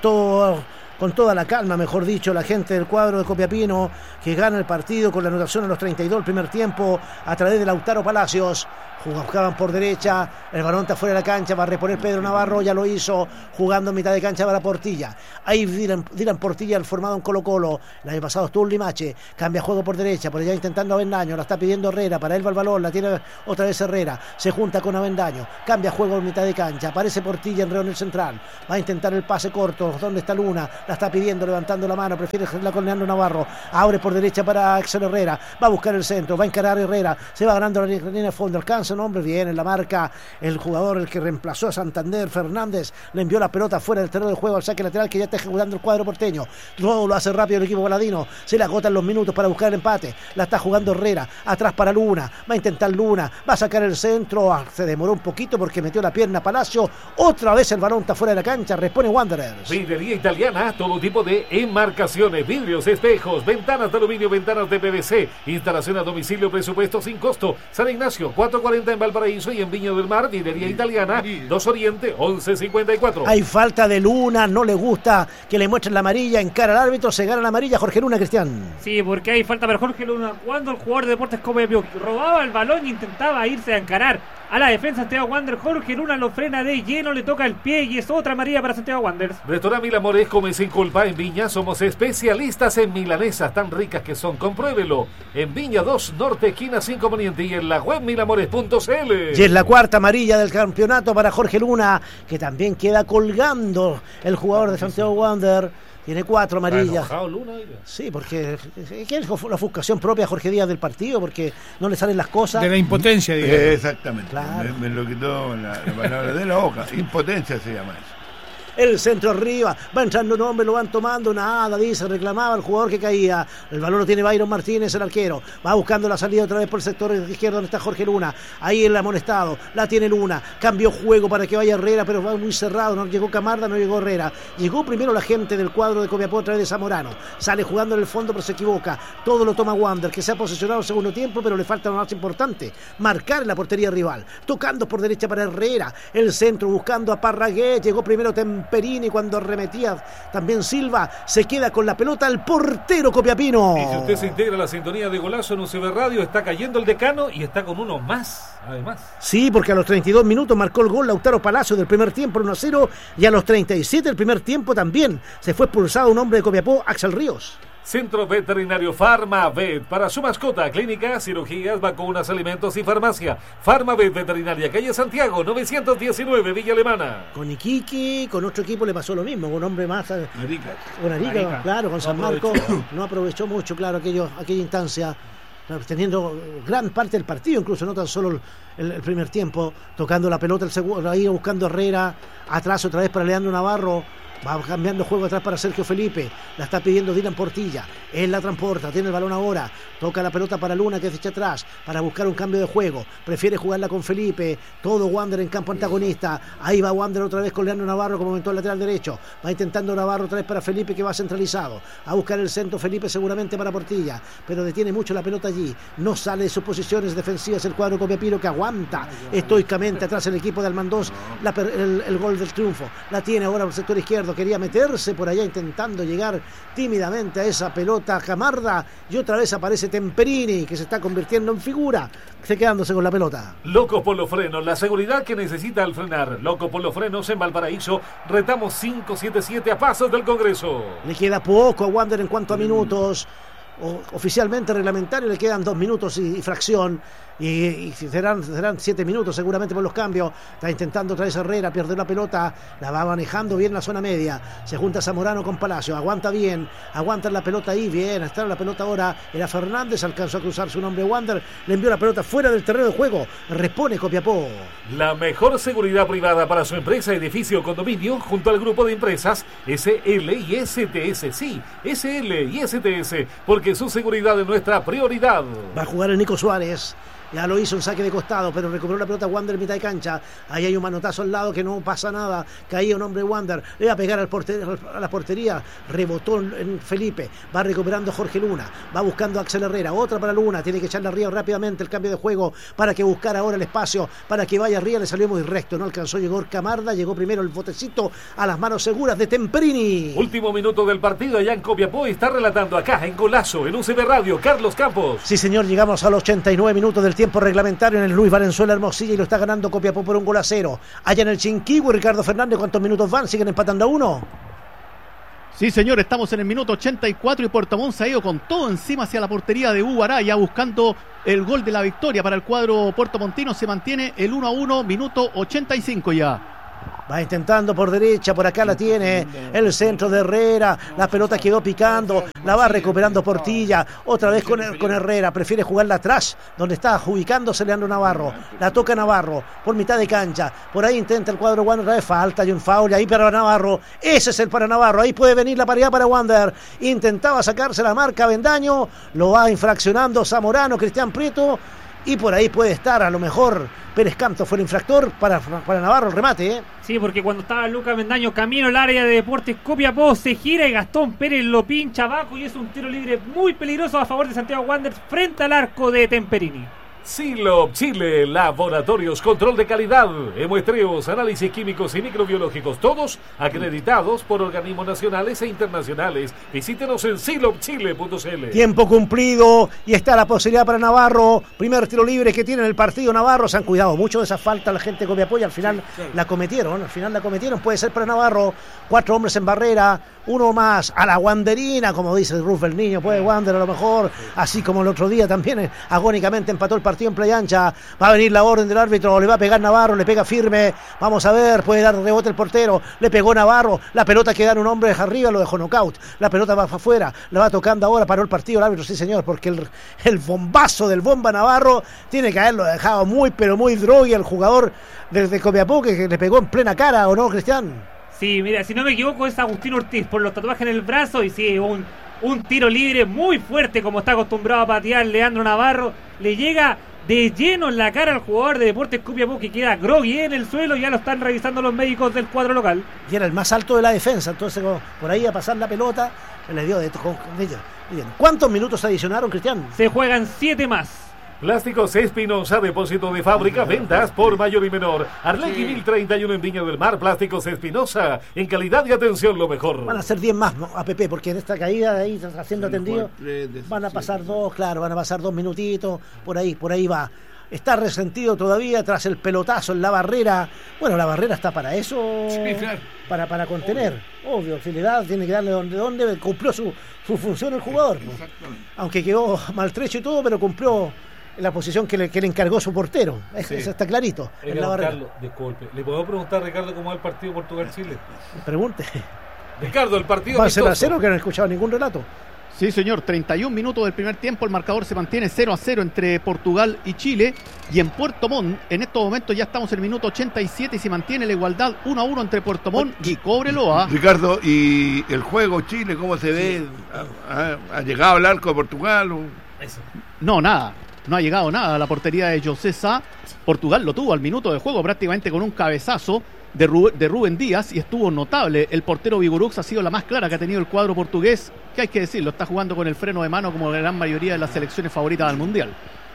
toda la calma, mejor dicho, la gente del cuadro de Copiapino, que gana el partido con la anotación a los 32 el primer tiempo a través de Lautaro Palacios. Jugaban por derecha, el balón está fuera de la cancha, va a reponer Pedro Navarro, ya lo hizo, jugando en mitad de cancha para Portilla. Ahí Dylan Portilla, el formado en Colo-Colo, el año pasado estuvo en Limache, cambia juego por derecha, por allá intentando Avendaño, la está pidiendo Herrera, para él va el balón, la tiene otra vez Herrera, se junta con Avendaño, cambia juego en mitad de cancha, aparece Portilla en el central, va a intentar el pase corto, donde está Luna, la está pidiendo, levantando la mano, prefiere la con Leandro Navarro, abre por derecha para Axel Herrera, va a buscar el centro, va a encarar Herrera, se va ganando la línea de fondo, alcanza un hombre bien en la marca, el jugador, el que reemplazó a Santander, Fernández, le envió la pelota fuera del terreno de juego al saque lateral que ya está ejecutando el cuadro porteño. Luego lo hace rápido el equipo paladino, se le agotan los minutos para buscar el empate, la está jugando Herrera, atrás para Luna, va a intentar Luna, va a sacar el centro, se demoró un poquito porque metió la pierna Palacio, otra vez el balón está fuera de la cancha, responde Wanderers. Vidrería Italiana, todo tipo de enmarcaciones, vidrios, espejos, ventanas de aluminio, ventanas de PVC, instalación a domicilio, presupuesto sin costo. San Ignacio 440 en Valparaíso y en Viña del Mar. Vidrería Italiana, 2 Oriente 1154. Hay falta de Luna, no le gusta que le muestren la amarilla, encara al árbitro, se gana la amarilla Jorge Luna, Cristian. Sí, porque hay falta para Jorge Luna cuando el jugador de Deportes Copiapó robaba el balón e intentaba irse a encarar a la defensa de Santiago Wanderers. Jorge Luna lo frena de lleno, le toca el pie y es otra amarilla para Santiago Wanderers. Restaurant Mil Amores, come sin culpa en Viña. Somos especialistas en milanesas tan ricas que son. Compruébelo en Viña 2 Norte, esquina 5 Poniente y en la web milamores.cl. Y es la cuarta amarilla del campeonato para Jorge Luna, que también queda colgando el jugador de Santiago Wanderers. Tiene 4 amarillas. Luna, sí, porque es la ofuscación propia Jorge Díaz del partido, porque no le salen las cosas. De la impotencia, digamos. Exactamente. Claro. Me lo quitó la palabra de la boca. Impotencia se llama eso. El centro arriba, va entrando un hombre, lo van tomando, nada, dice, reclamaba el jugador que caía. El balón lo tiene Byron Martínez, el arquero. Va buscando la salida otra vez por el sector izquierdo donde está Jorge Luna. Ahí el amonestado, la tiene Luna. Cambió juego para que vaya Herrera, pero va muy cerrado. No llegó Camarda, no llegó Herrera. Llegó primero la gente del cuadro de Copiapó a través de Zamorano. Sale jugando en el fondo, pero se equivoca. Todo lo toma Wander, que se ha posicionado el segundo tiempo, pero le falta lo más importante: marcar en la portería rival. Tocando por derecha para Herrera. El centro buscando a Parragué. Llegó primero Perini cuando arremetía también Silva, se queda con la pelota el portero copiapino. Y si usted se integra a la sintonía de Golazo en UCB Radio, está cayendo el decano y está con uno más, además. Sí, porque a los 32 minutos marcó el gol Lautaro Palacio del primer tiempo 1-0 y a los 37 del primer tiempo también se fue expulsado un hombre de Copiapó, Axel Ríos. Centro Veterinario Farmavet, para su mascota, clínica, cirugías, vacunas, alimentos y farmacia. Farmavet Veterinaria, calle Santiago, 919, Villa Alemana. Con Iquique, con otro equipo le pasó lo mismo, con un hombre más. Con Arica, claro, con San Marcos. No aprovechó mucho, claro, aquella instancia, teniendo gran parte del partido, incluso no tan solo el primer tiempo, tocando la pelota el segundo, ahí buscando a Herrera, atrás otra vez para Leandro Navarro. Va cambiando juego atrás para Sergio Felipe. La está pidiendo Dylan Portilla. Él la transporta, tiene el balón ahora. Toca la pelota para Luna, que se echa atrás para buscar un cambio de juego. Prefiere jugarla con Felipe. Todo Wander en campo antagonista. Ahí va Wander otra vez con Leandro Navarro como momento el lateral derecho. Va intentando Navarro otra vez para Felipe, que va centralizado. A buscar el centro Felipe seguramente para Portilla. Pero detiene mucho la pelota allí. No sale de sus posiciones defensivas el cuadro copiapino, que aguanta estoicamente atrás el equipo de Almandós el gol del triunfo. La tiene ahora por el sector izquierdo. Alberto quería meterse por allá intentando llegar tímidamente a esa pelota Camarda, y otra vez aparece Temperini, que se está convirtiendo en figura, quedándose con la pelota. Loco por los frenos, la seguridad que necesita al frenar. Loco por los frenos en Valparaíso. Retamos 577 a pasos del Congreso. Le queda poco a Wander en cuanto a minutos. Oficialmente reglamentario le quedan 2 minutos y fracción, y serán 7 minutos seguramente por los cambios. Está intentando otra vez Herrera, pierde la pelota, la va manejando bien la zona media, se junta Zamorano con Palacio, aguanta bien, aguanta la pelota ahí, bien, está en la pelota ahora, era Fernández, alcanzó a cruzar su nombre Wander, le envió la pelota fuera del terreno de juego, repone Copiapó. La mejor seguridad privada para su empresa, edificio o condominio, junto al grupo de empresas SL y STS, sí, SL y STS, porque su seguridad es nuestra prioridad. Va a jugar el Nico Suárez. Ya lo hizo un saque de costado, pero recuperó la pelota Wander en mitad de cancha. Ahí hay un manotazo al lado que no pasa nada. Caía un hombre de Wander. Le va a pegar a la portería. Rebotó en Felipe. Va recuperando Jorge Luna. Va buscando a Axel Herrera. Otra para Luna. Tiene que echarle arriba rápidamente el cambio de juego para que buscara ahora el espacio. Para que vaya arriba. Le salió muy recto. No alcanzó. Llegó Camarda. Llegó primero el botecito a las manos seguras de Temperini. Último minuto del partido allá en Copiapó. Y está relatando acá en Golazo, en UCB Radio, Carlos Campos. Sí, señor. Llegamos a los 89 minutos del tiempo reglamentario en el Luis Valenzuela Hermosilla, y lo está ganando Copiapó por 1-0. Allá en el Chinquihue, Ricardo Fernández, ¿cuántos minutos van? ¿Siguen empatando a 1? Sí, señor, estamos en el minuto 84 y Puerto Montt se ha ido con todo encima hacia la portería de Hugo Araya, buscando el gol de la victoria para el cuadro puertomontino. Se mantiene el 1-1, minuto 85 ya. Va intentando por derecha, por acá la tiene el centro de Herrera, la pelota quedó picando, la va recuperando Portilla, otra vez con Herrera, prefiere jugarla atrás, donde está ubicándose Leandro Navarro, la toca Navarro, por mitad de cancha, por ahí intenta el cuadro Wander, otra vez falta y un foul, ahí para Navarro, ese es el para Navarro, ahí puede venir la paridad para Wander, intentaba sacarse la marca Bendaño, lo va infraccionando Zamorano, Cristian Prieto, y por ahí puede estar, a lo mejor Pérez Canto fue el infractor para Navarro el remate, ¿eh? Sí, porque cuando estaba Lucas Bendaño camino al área de Deportes Copiapó, se gira y Gastón Pérez lo pincha abajo, y es un tiro libre muy peligroso a favor de Santiago Wanderers frente al arco de Temperini. Silop Chile, laboratorios, control de calidad, muestreos, análisis químicos y microbiológicos, todos acreditados por organismos nacionales e internacionales. Visítenos en silopchile.cl. Tiempo cumplido y está la posibilidad para Navarro. Primer tiro libre que tiene en el partido Navarro. Se han cuidado mucho de esa falta la gente de Copiapó, y al final la cometieron. Puede ser para Navarro. 4 hombres en barrera, uno más a la Wanderina, como dice Rufel Niño. Puede Wander a lo mejor, así como el otro día también agónicamente empató el partido en Playa Ancha. Va a venir la orden del árbitro, le va a pegar Navarro, le pega firme, vamos a ver, puede dar rebote el portero, le pegó Navarro, la pelota queda en un hombre arriba, lo dejó knockout, la pelota va afuera, la va tocando ahora, paró el partido el árbitro, sí señor, porque el bombazo del bomba Navarro tiene que haberlo dejado muy pero muy drogui al jugador de Copiapó, que le pegó en plena cara, ¿o no, Cristian? Sí, mira, si no me equivoco es Agustín Ortiz por los tatuajes en el brazo, y sí, un tiro libre muy fuerte como está acostumbrado a patear Leandro Navarro, le llega de lleno en la cara al jugador de Deportes Copiapó, que queda groggy en el suelo. Ya lo están revisando los médicos del cuadro local. Y era el más alto de la defensa, entonces por ahí a pasar la pelota le dio de bien. ¿Cuántos minutos adicionaron, Cristian? Se juegan 7 más. Plásticos Espinosa, depósito de fábrica, ventas por mayor y menor. Arlegui 1031 en Viña del Mar. Plásticos Espinosa, en calidad y atención lo mejor. Van a ser 10 más, ¿no? APP, porque en esta caída de ahí haciendo atendido van a pasar 2, claro, van a pasar 2 minutitos, por ahí va. Está resentido todavía tras el pelotazo en la barrera. Bueno, la barrera está para eso, sí, claro. para contener. Obvio, si le da, tiene que darle donde cumplió su función el jugador. Aunque quedó maltrecho y todo, pero cumplió la posición que le encargó su portero. Eso está clarito. En la barrera. Carlos, disculpe, ¿le puedo preguntar a Ricardo cómo va el partido Portugal-Chile? Pregunte. Ricardo, el partido va a ser a 0, que no he escuchado ningún relato. Sí, señor, 31 minutos del primer tiempo, el marcador se mantiene 0-0 entre Portugal y Chile, y en Puerto Montt, en estos momentos ya estamos en el minuto 87 y se mantiene la igualdad 1-1 entre Puerto Montt y Cobreloa. Ricardo, ¿y el juego Chile cómo se ve? ¿Ha llegado al arco de Portugal? Eso. No, nada. No ha llegado nada a la portería de José Sá. Portugal lo tuvo al minuto de juego prácticamente con un cabezazo de Rubén Díaz, y estuvo notable. El portero Vigorux ha sido la más clara que ha tenido el cuadro portugués, que hay que decirlo, está jugando con el freno de mano como la gran mayoría de las selecciones favoritas del Mundial.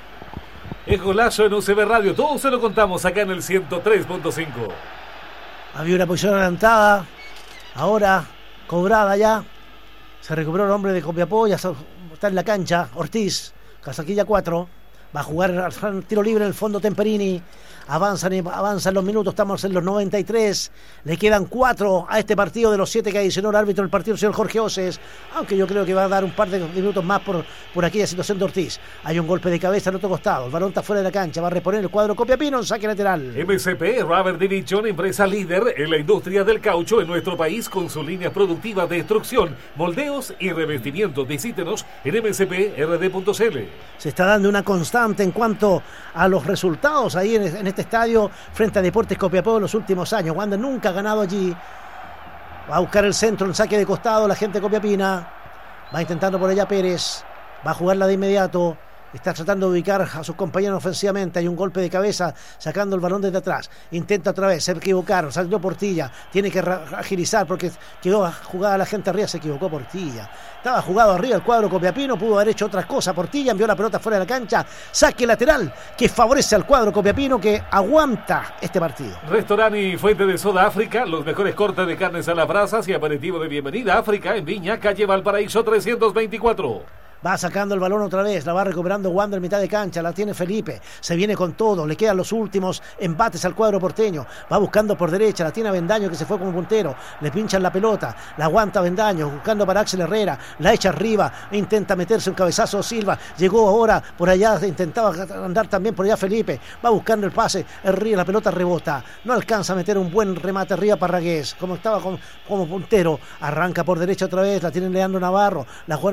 Es Golazo en UCB Radio, todo se lo contamos acá en el 103.5. Había una posición adelantada, Ahora, cobrada ya. Se recuperó el hombre de Copiapó, ya está en la cancha. Ortiz, Casaquilla 4. Va a jugar al tiro libre en el fondo Temperini. Avanzan los minutos, estamos en los 93. Le quedan 4 a este partido de los 7 que adicionó el árbitro del partido, el señor Jorge Oces. Aunque yo creo que va a dar un par de minutos más por aquella situación de Ortiz. Hay un golpe de cabeza al otro costado. El balón está fuera de la cancha. Va a reponer el cuadro Copiapino en saque lateral. MCP Rubber Division, empresa líder en la industria del caucho en nuestro país, con su línea productiva de extrusión, moldeos y revestimientos. Visítenos en mcprd.cl. Se está dando una constante en cuanto a los resultados ahí en este estadio frente a Deportes Copiapó en los últimos años. Wander nunca ha ganado allí. Va a buscar el centro en saque de costado la gente copiapina. Va intentando por allá Pérez. Va a jugarla de inmediato. Está tratando de ubicar a sus compañeros ofensivamente. Hay un golpe de cabeza sacando el balón desde atrás. Intenta otra vez, se equivocaron. Salió Portilla. Tiene que agilizar porque quedó jugada la gente arriba. Se equivocó Portilla. Estaba jugado arriba el cuadro copiapino. Pudo haber hecho otras cosas. Portilla envió la pelota fuera de la cancha. Saque lateral que favorece al cuadro copiapino, que aguanta este partido. Restaurante y Fuente de Soda África. Los mejores cortes de carnes a las brasas y aperitivo de bienvenida a África en Viña, calle Valparaíso 324. Va sacando el balón otra vez, la va recuperando Wander mitad de cancha, la tiene Felipe, se viene con todo, le quedan los últimos embates al cuadro porteño, va buscando por derecha, la tiene Avendaño que se fue como puntero, le pinchan la pelota, la aguanta Avendaño, buscando para Axel Herrera, la echa arriba, intenta meterse un cabezazo Silva, llegó ahora por allá, intentaba andar también por allá Felipe, va buscando el pase, Herrera, la pelota rebota, no alcanza a meter un buen remate arriba Parragués, como estaba como puntero, arranca por derecha otra vez, la tiene Leandro Navarro, la juega